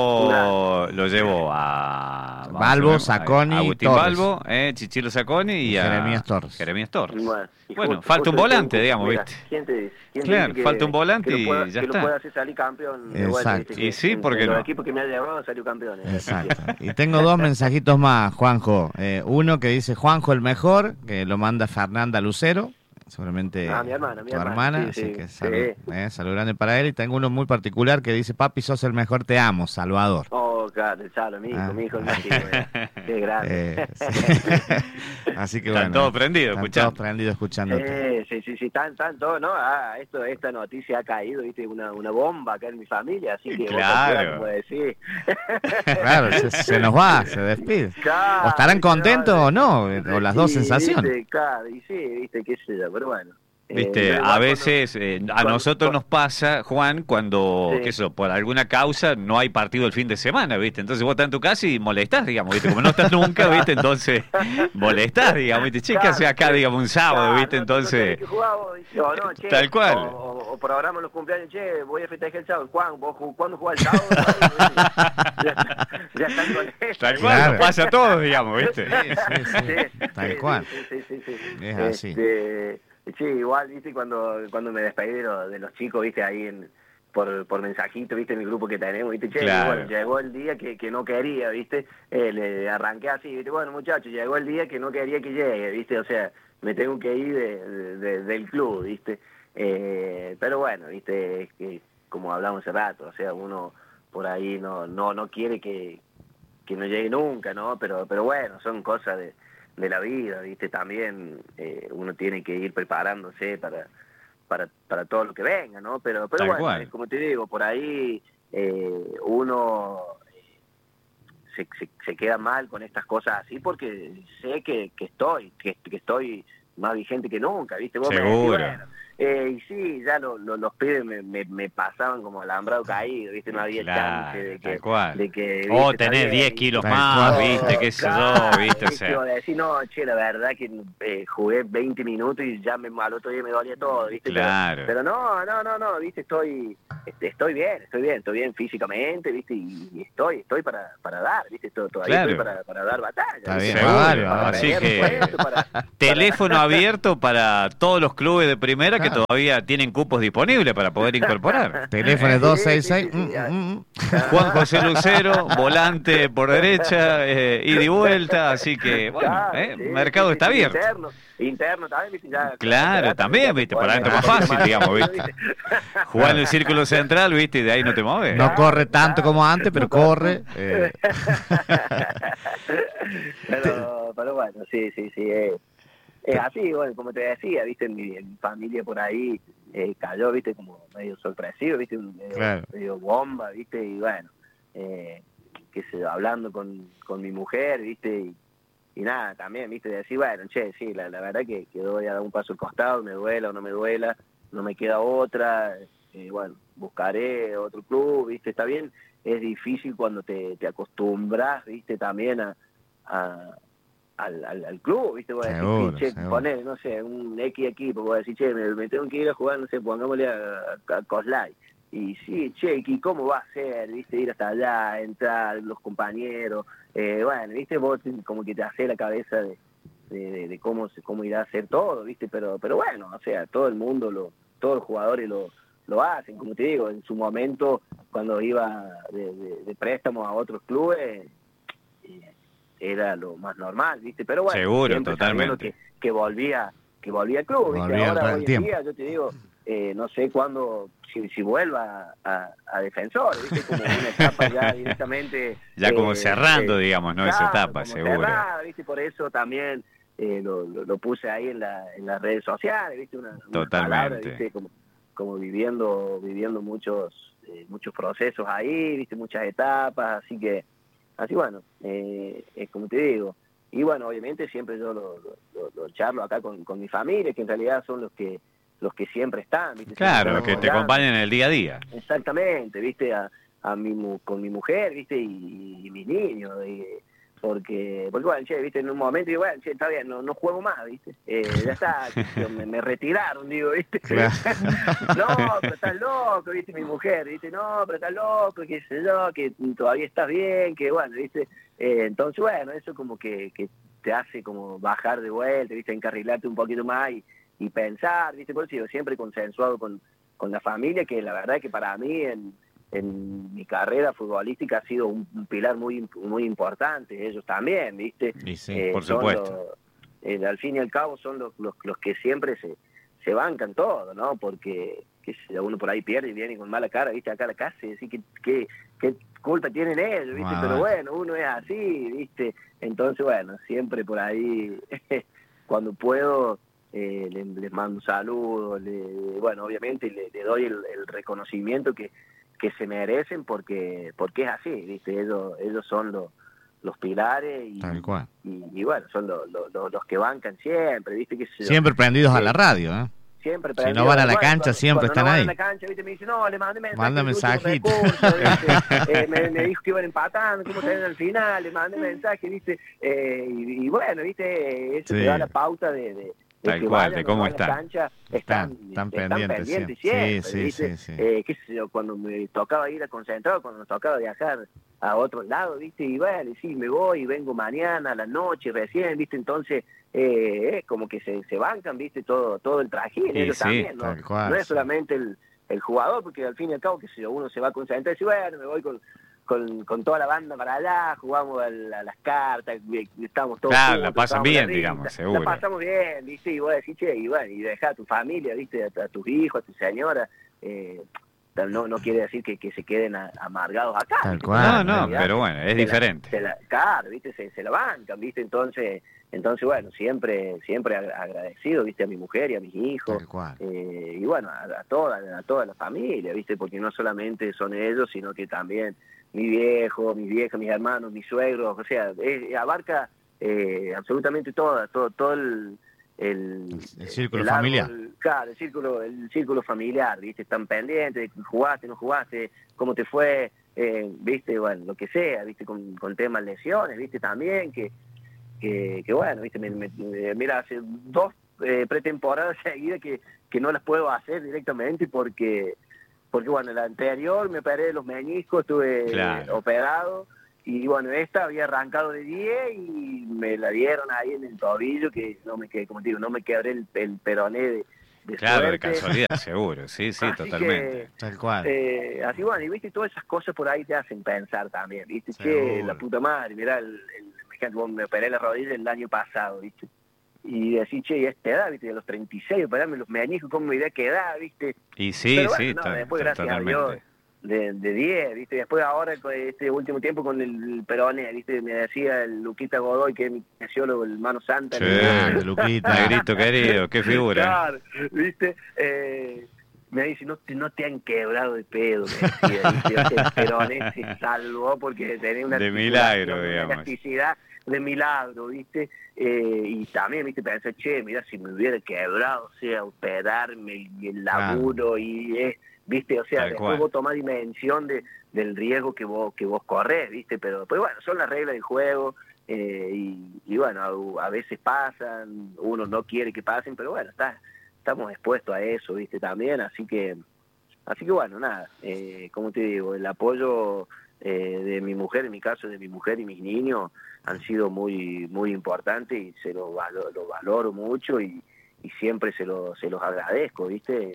lo llevó a Balbo, Sacconi, Agustín Torres. Balbo, Chichilo Sacconi y a Jeremías Torres. Bueno, falta un volante, digamos, mira, ¿viste? ¿quién te dice? Claro, falta un volante y ya que está. lo pueda hacer salir campeón. Exacto. ¿viste? Y sí, porque los no. equipos que me ha llevado salió campeón. Exacto. Y tengo dos mensajitos más, Juanjo. Uno que dice Juanjo el mejor, que lo manda Fernanda Lucero. Seguramente mi hermana, tu hermana, sí, así que salud grande para él. Y tengo uno muy particular que dice, papi, sos el mejor, te amo, Salvador. Oh, claro, mi hijo, el máximo, qué grande. Sí. Así que están todos prendidos, todos prendidos escuchándote. Sí, están todos, ¿no? Esta noticia ha caído, viste, una bomba acá en mi familia, así que claro. vos decir. Claro, se nos va, se despide. Claro, o estarán contentos o no, o las dos sensaciones. Viste, claro, y sí, viste, qué sé yo, pero bueno. Viste, a veces a nosotros nos pasa, Juan, cuando, qué sé yo, por alguna causa no hay partido el fin de semana, ¿viste? Entonces vos estás en tu casa y molestás, digamos, ¿viste? Como no estás nunca, ¿viste? Entonces molestás, digamos, ¿viste? Che, ¿qué haces acá, digamos, un sábado, ¿viste? Entonces, no, che, tal cual. O programamos los cumpleaños, che, voy a festejar el sábado. Juan, ¿vos cuándo jugás el sábado? ya están con eso. Tal cual, claro. Nos pasa a todos, digamos, ¿viste? Sí. Tal cual. Sí. Es así. Sí, igual, viste, cuando me despedí de los chicos, viste, ahí por mensajito, viste, en el grupo que tenemos, viste, che, claro. Bueno, llegó el día que no quería, viste, le arranqué así, viste, bueno, muchachos, llegó el día que no quería que llegue, viste, o sea, me tengo que ir del club, viste, pero bueno, viste, es que, como hablamos hace rato, o sea, uno por ahí no quiere que no llegue nunca, ¿no? Pero bueno, son cosas de la vida, viste, también uno tiene que ir preparándose para todo lo que venga, ¿no? Pero bueno, como te digo, por ahí uno se queda mal con estas cosas así porque sé que estoy más vigente que nunca, viste, vos seguro. Me decís, bueno, y sí, ya los pibes me pasaban como alambrado caído, viste, no había chance de que viste, tenés 10 kilos más, viste, qué sé yo, viste, o sea. Decir, no, che, la verdad que jugué 20 minutos y ya al otro día me dolía todo, viste, claro. Pero no, viste, estoy bien físicamente, viste, y estoy para dar, viste, todavía claro. Estoy para dar batalla. Está bien, así que teléfono abierto para todos los clubes de primera que todavía tienen cupos disponibles para poder incorporar. Teléfono 266. Juan José Lucero, volante por derecha, ida y vuelta, así que, bueno, mercado está abierto. Interno también, viste, ya. Claro, también, viste, para adentro más fácil, digamos, viste. Jugar en el círculo central, viste, y de ahí no te mueves. No corre tanto como antes, pero corre. Pero bueno, sí. Así, bueno, como te decía, viste, en mi familia por ahí cayó, viste, como medio sorpresivo, viste, medio bomba, viste, y bueno, qué sé yo, hablando con mi mujer, viste, y nada, también, viste, de decir, bueno, che, sí, la verdad que voy a dar un paso al costado, me duela o no me duela, no me queda otra, bueno, buscaré otro club, viste, está bien, es difícil cuando te acostumbras, viste, también al club, viste, voy a decir, che, poner, no sé, un X equipo, voy a decir, che, me tengo que ir a jugar, no sé, pongámosle a Coslay. Y sí, che, ¿y cómo va a ser, viste, ir hasta allá, entrar, los compañeros? Bueno, viste, vos como que te hace la cabeza de cómo irá a ser todo, viste, pero bueno, o sea, todo el mundo, todos los jugadores lo hacen, como te digo, en su momento, cuando iba de préstamo a otros clubes, era lo más normal, ¿viste? Pero bueno, seguro, totalmente. Que volvía al club, ¿viste? Volvía Ahora, hoy en tiempo. día, yo te digo, no sé cuándo, si vuelva a Defensor, ¿viste? Como una etapa ya directamente... ya como cerrando, digamos, ¿no? Claro, Esa etapa, como seguro. cerrada, ¿viste? Por eso también lo puse ahí en las redes sociales, ¿viste? Una palabra, ¿viste? Como viviendo muchos procesos ahí, ¿viste? Muchas etapas, así bueno, es como te digo. Y bueno, obviamente siempre yo lo charlo acá con mi familia, que en realidad son los que siempre están, ¿viste? Claro, los que te acompañan en el día a día. Exactamente, ¿viste? Con mi mujer, ¿viste? Y mis niños, porque bueno, che, ¿viste? En un momento digo, bueno, che, está bien, no juego más, ¿viste? Ya está, me retiraron, digo, ¿viste? Claro. No, pero estás loco, ¿viste? Mi mujer, ¿viste? No, pero estás loco, qué sé yo, que todavía estás bien, que bueno, ¿viste? Entonces, bueno, eso como que te hace como bajar de vuelta, ¿viste? Encarrilarte un poquito más y pensar, ¿viste? Por eso digo, siempre consensuado con la familia, que la verdad es que para mí en mi carrera futbolística ha sido un pilar muy importante, ellos también, ¿viste? Y sí, por supuesto. Al fin y al cabo son los que siempre se bancan todo, ¿no? Porque que si uno por ahí pierde y viene con mala cara, ¿viste? Acá a la casa y decir qué culpa tienen ellos, ¿viste? Pero bueno, uno es así, ¿viste? Entonces, bueno, siempre por ahí, cuando puedo, les mando un saludo, bueno, obviamente le doy el reconocimiento que se merecen porque es así, ¿viste? Ellos son los pilares y bueno, son los que bancan siempre, ¿viste? Siempre prendidos a la radio, ¿eh? Siempre si no van a la cancha, siempre están ahí. Cuando no van a la cancha, ¿viste? Me dice, no, le mandé mensaje. Manda mensajito. Me dijo que iban empatando, cómo estaban al final, le mandé mensaje, ¿viste? Y bueno, ¿viste? Eso te da la pauta de tal que cual, vayan, de cómo a la cancha, están pendientes siempre, sí. ¿viste? Qué sé yo, cuando me tocaba ir a concentrado, cuando nos tocaba viajar a otro lado, ¿viste? Y bueno, sí, me voy y vengo mañana, a la noche, recién, ¿viste? Entonces, como que se bancan, ¿viste? Todo el trajín, ellos también, ¿no? No es solamente el jugador, porque al fin y al cabo, que si uno se va a concentrar y dice, bueno, me voy con toda la banda para allá, jugamos a las cartas, estamos todos claro, juntos, la pasan bien, digamos, seguro. La pasamos bien, ¿viste? Y vos decís, che, y bueno, y dejá a tu familia, ¿viste? A tus hijos, a tu señora, no quiere decir que se queden amargados acá. Tal cual. No, pero bueno, es diferente. Claro, ¿viste? Se la bancan, ¿viste? Entonces bueno, siempre agradecido, ¿viste? A mi mujer y a mis hijos. Y bueno, a toda la familia, ¿viste? Porque no solamente son ellos, sino que también mi viejo, mis viejas, mis hermanos, mis suegros, o sea, abarca absolutamente todo el círculo familiar. Claro, el círculo familiar, ¿viste? Están pendientes, jugaste, no jugaste, cómo te fue, ¿viste? Bueno, lo que sea, ¿viste? Con temas lesiones, ¿viste? También, que bueno, ¿viste? Mira, hace 2 pretemporadas seguidas que no las puedo hacer directamente porque bueno, la anterior me operé de los meniscos, estuve operado. Y bueno, esta había arrancado de 10 y me la dieron ahí en el tobillo, que no me quedé, como te digo, no me quebré el peroné de claro, suerte. De casualidad, seguro, sí, así totalmente. Tal cual. Así bueno, y viste, todas esas cosas por ahí te hacen pensar también, viste, che, la puta madre, mirá, me operé la rodilla el año pasado, viste. Y decir, che, y a esta edad, viste, a los 36, operarme los meniscos, ¿cómo me voy a quedar, viste? Y sí, pero bueno, sí, después, gracias a Dios, de 10, ¿viste? Después ahora, este último tiempo con el peroné, ¿viste? Me decía el Luquita Godoy, que es mi kinesiólogo, el Mano Santa. Sí, Luquita. Negrito querido, qué figura. Claro, ¿viste? Me dice, no te han quebrado de pedo, me decía, ¿viste? El peroné se salvó porque tenía una de milagro, digamos. elasticidad de milagro, ¿viste? Y también, ¿viste? Pensé, che, mira, si me hubiera quebrado, o sea, operarme y el laburo y ¿viste? O sea, después vos tomás dimensión del riesgo que vos corres, ¿viste? Pero pues bueno, son las reglas del juego y bueno, a veces pasan, uno no quiere que pasen, pero bueno, estamos expuestos a eso, ¿viste? También, así que bueno, nada, como te digo, el apoyo de mi mujer, en mi caso de mi mujer y mis niños, han sido muy importantes y lo valoro mucho y siempre se los agradezco, ¿viste?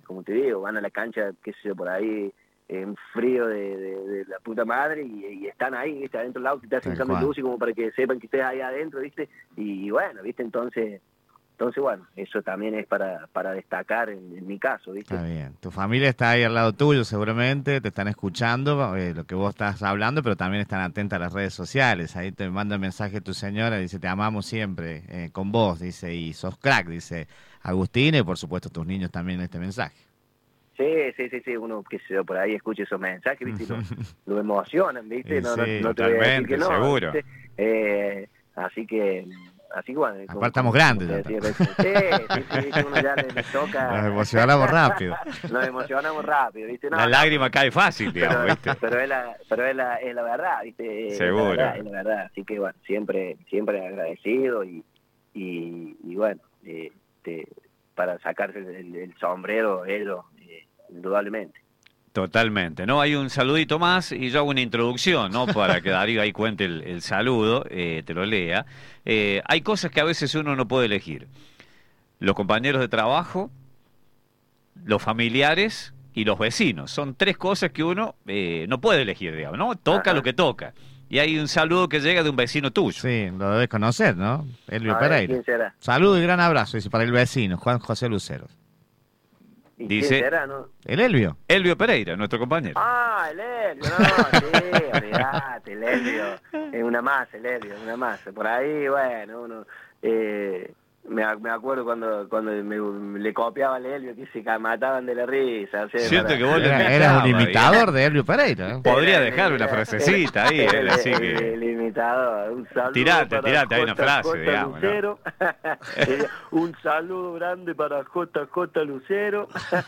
como te digo, van a la cancha, qué sé yo, por ahí, en frío de la puta madre, y están ahí, ¿viste? Adentro del auto, y te hacen cambio de luz, y como para que sepan que estés ahí adentro, ¿viste? Y bueno, ¿viste? Entonces bueno, eso también es para destacar en mi caso, ¿viste? Está bien. Tu familia está ahí al lado tuyo seguramente, te están escuchando lo que vos estás hablando, pero también están atentas a las redes sociales. Ahí te manda un mensaje tu señora, dice, te amamos siempre, con vos, dice, y sos crack, dice Agustín, y por supuesto tus niños también en este mensaje. Sí, uno que se por ahí escucha esos mensajes, ¿viste? Lo emocionan, ¿viste? No te voy a decir que no, seguro. Así que bueno, aparte estamos grandes ya. Sí, uno ya le toca. Nos emocionamos rápido. ¿viste? La lágrima cae fácil, digamos, ¿viste? Pero es la verdad, ¿viste? Seguro. Es la verdad. Así que bueno, siempre agradecido y bueno, para sacarse el sombrero, ellos, indudablemente. Totalmente, ¿no? Hay un saludito más y yo hago una introducción, ¿no? Para que Darío ahí cuente el saludo, te lo lea. Hay cosas que a veces uno no puede elegir. Los compañeros de trabajo, los familiares y los vecinos. Son tres cosas que uno no puede elegir, digamos, ¿no? Toca lo que toca. Y hay un saludo que llega de un vecino tuyo. Sí, lo debes conocer, ¿no? Elvio Pereira. ¿Quién será? Saludo y gran abrazo, dice, para el vecino, Juan José Lucero. Dice, ¿quién será, no? El Elvio. Elvio Pereira, nuestro compañero. El Elvio, sí, olvidate, el Elvio. Es una masa, el Elvio, una masa. Por ahí, bueno, uno... me acuerdo cuando le copiaba al Elvio, que se mataban de la risa. O sea, siento que vos eras un imitador de Elvio Pereira, ¿eh? Podría dejar una frasecita ahí, así que... El imitador, un saludo tirate, hay una JJ frase, digamos, Lucero. Un saludo grande para JJ Lucero.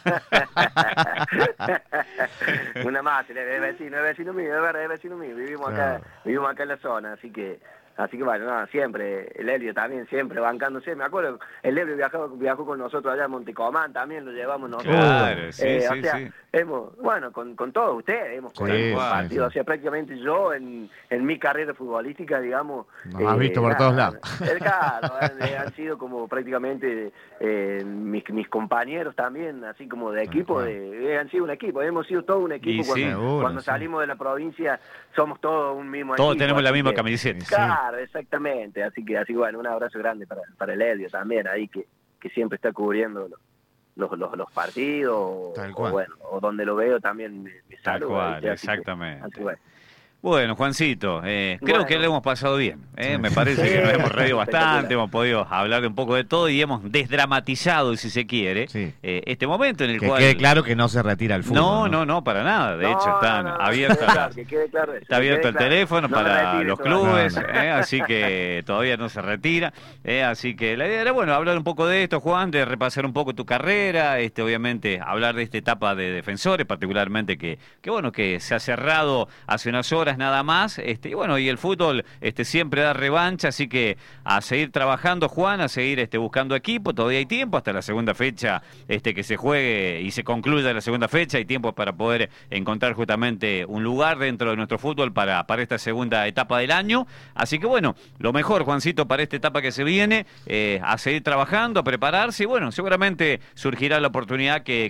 Una más, es vecino mío, es verdad, es vecino mío. Vivimos acá en la zona, así que bueno, no, siempre, el Elvio también, siempre bancándose. Me acuerdo, el Elvio viajó con nosotros allá a Montecomán, también lo llevamos nosotros. Claro, sí. Hemos, bueno, con todos ustedes hemos compartido, o sea, prácticamente yo en mi carrera futbolística, digamos... Nos has visto por todos lados. Claro, han sido como prácticamente mis compañeros también, así como de equipo, han sido un equipo, hemos sido todo un equipo. Cuando salimos de la provincia somos todos un mismo equipo. Todos tenemos la misma camiseta. Claro, exactamente, así bueno, un abrazo grande para el Elvio también, ahí que siempre está cubriendo los partidos, o donde lo veo también me saluda. Tal cual, exactamente. Así, bueno. Bueno, Juancito, creo que lo hemos pasado bien. Me parece que nos hemos reído bastante, hemos podido hablar de un poco de todo y hemos desdramatizado, si se quiere, este momento en el cual... Que quede claro que no se retira el fútbol. No, para nada. De hecho, están abiertas. Está abierto el teléfono para los clubes, así que todavía no se retira. Así que la idea era, bueno, hablar un poco de esto, Juan, de repasar un poco tu carrera, obviamente hablar de esta etapa de Defensores, particularmente que bueno, que se ha cerrado hace unas horas nada más, y bueno, y el fútbol siempre da revancha, así que a seguir trabajando, Juan, a seguir buscando equipo, todavía hay tiempo hasta la segunda fecha, que se juegue y se concluya la segunda fecha, hay tiempo para poder encontrar justamente un lugar dentro de nuestro fútbol para esta segunda etapa del año, así que bueno, lo mejor, Juancito, para esta etapa que se viene, a seguir trabajando, a prepararse, y bueno, seguramente surgirá la oportunidad que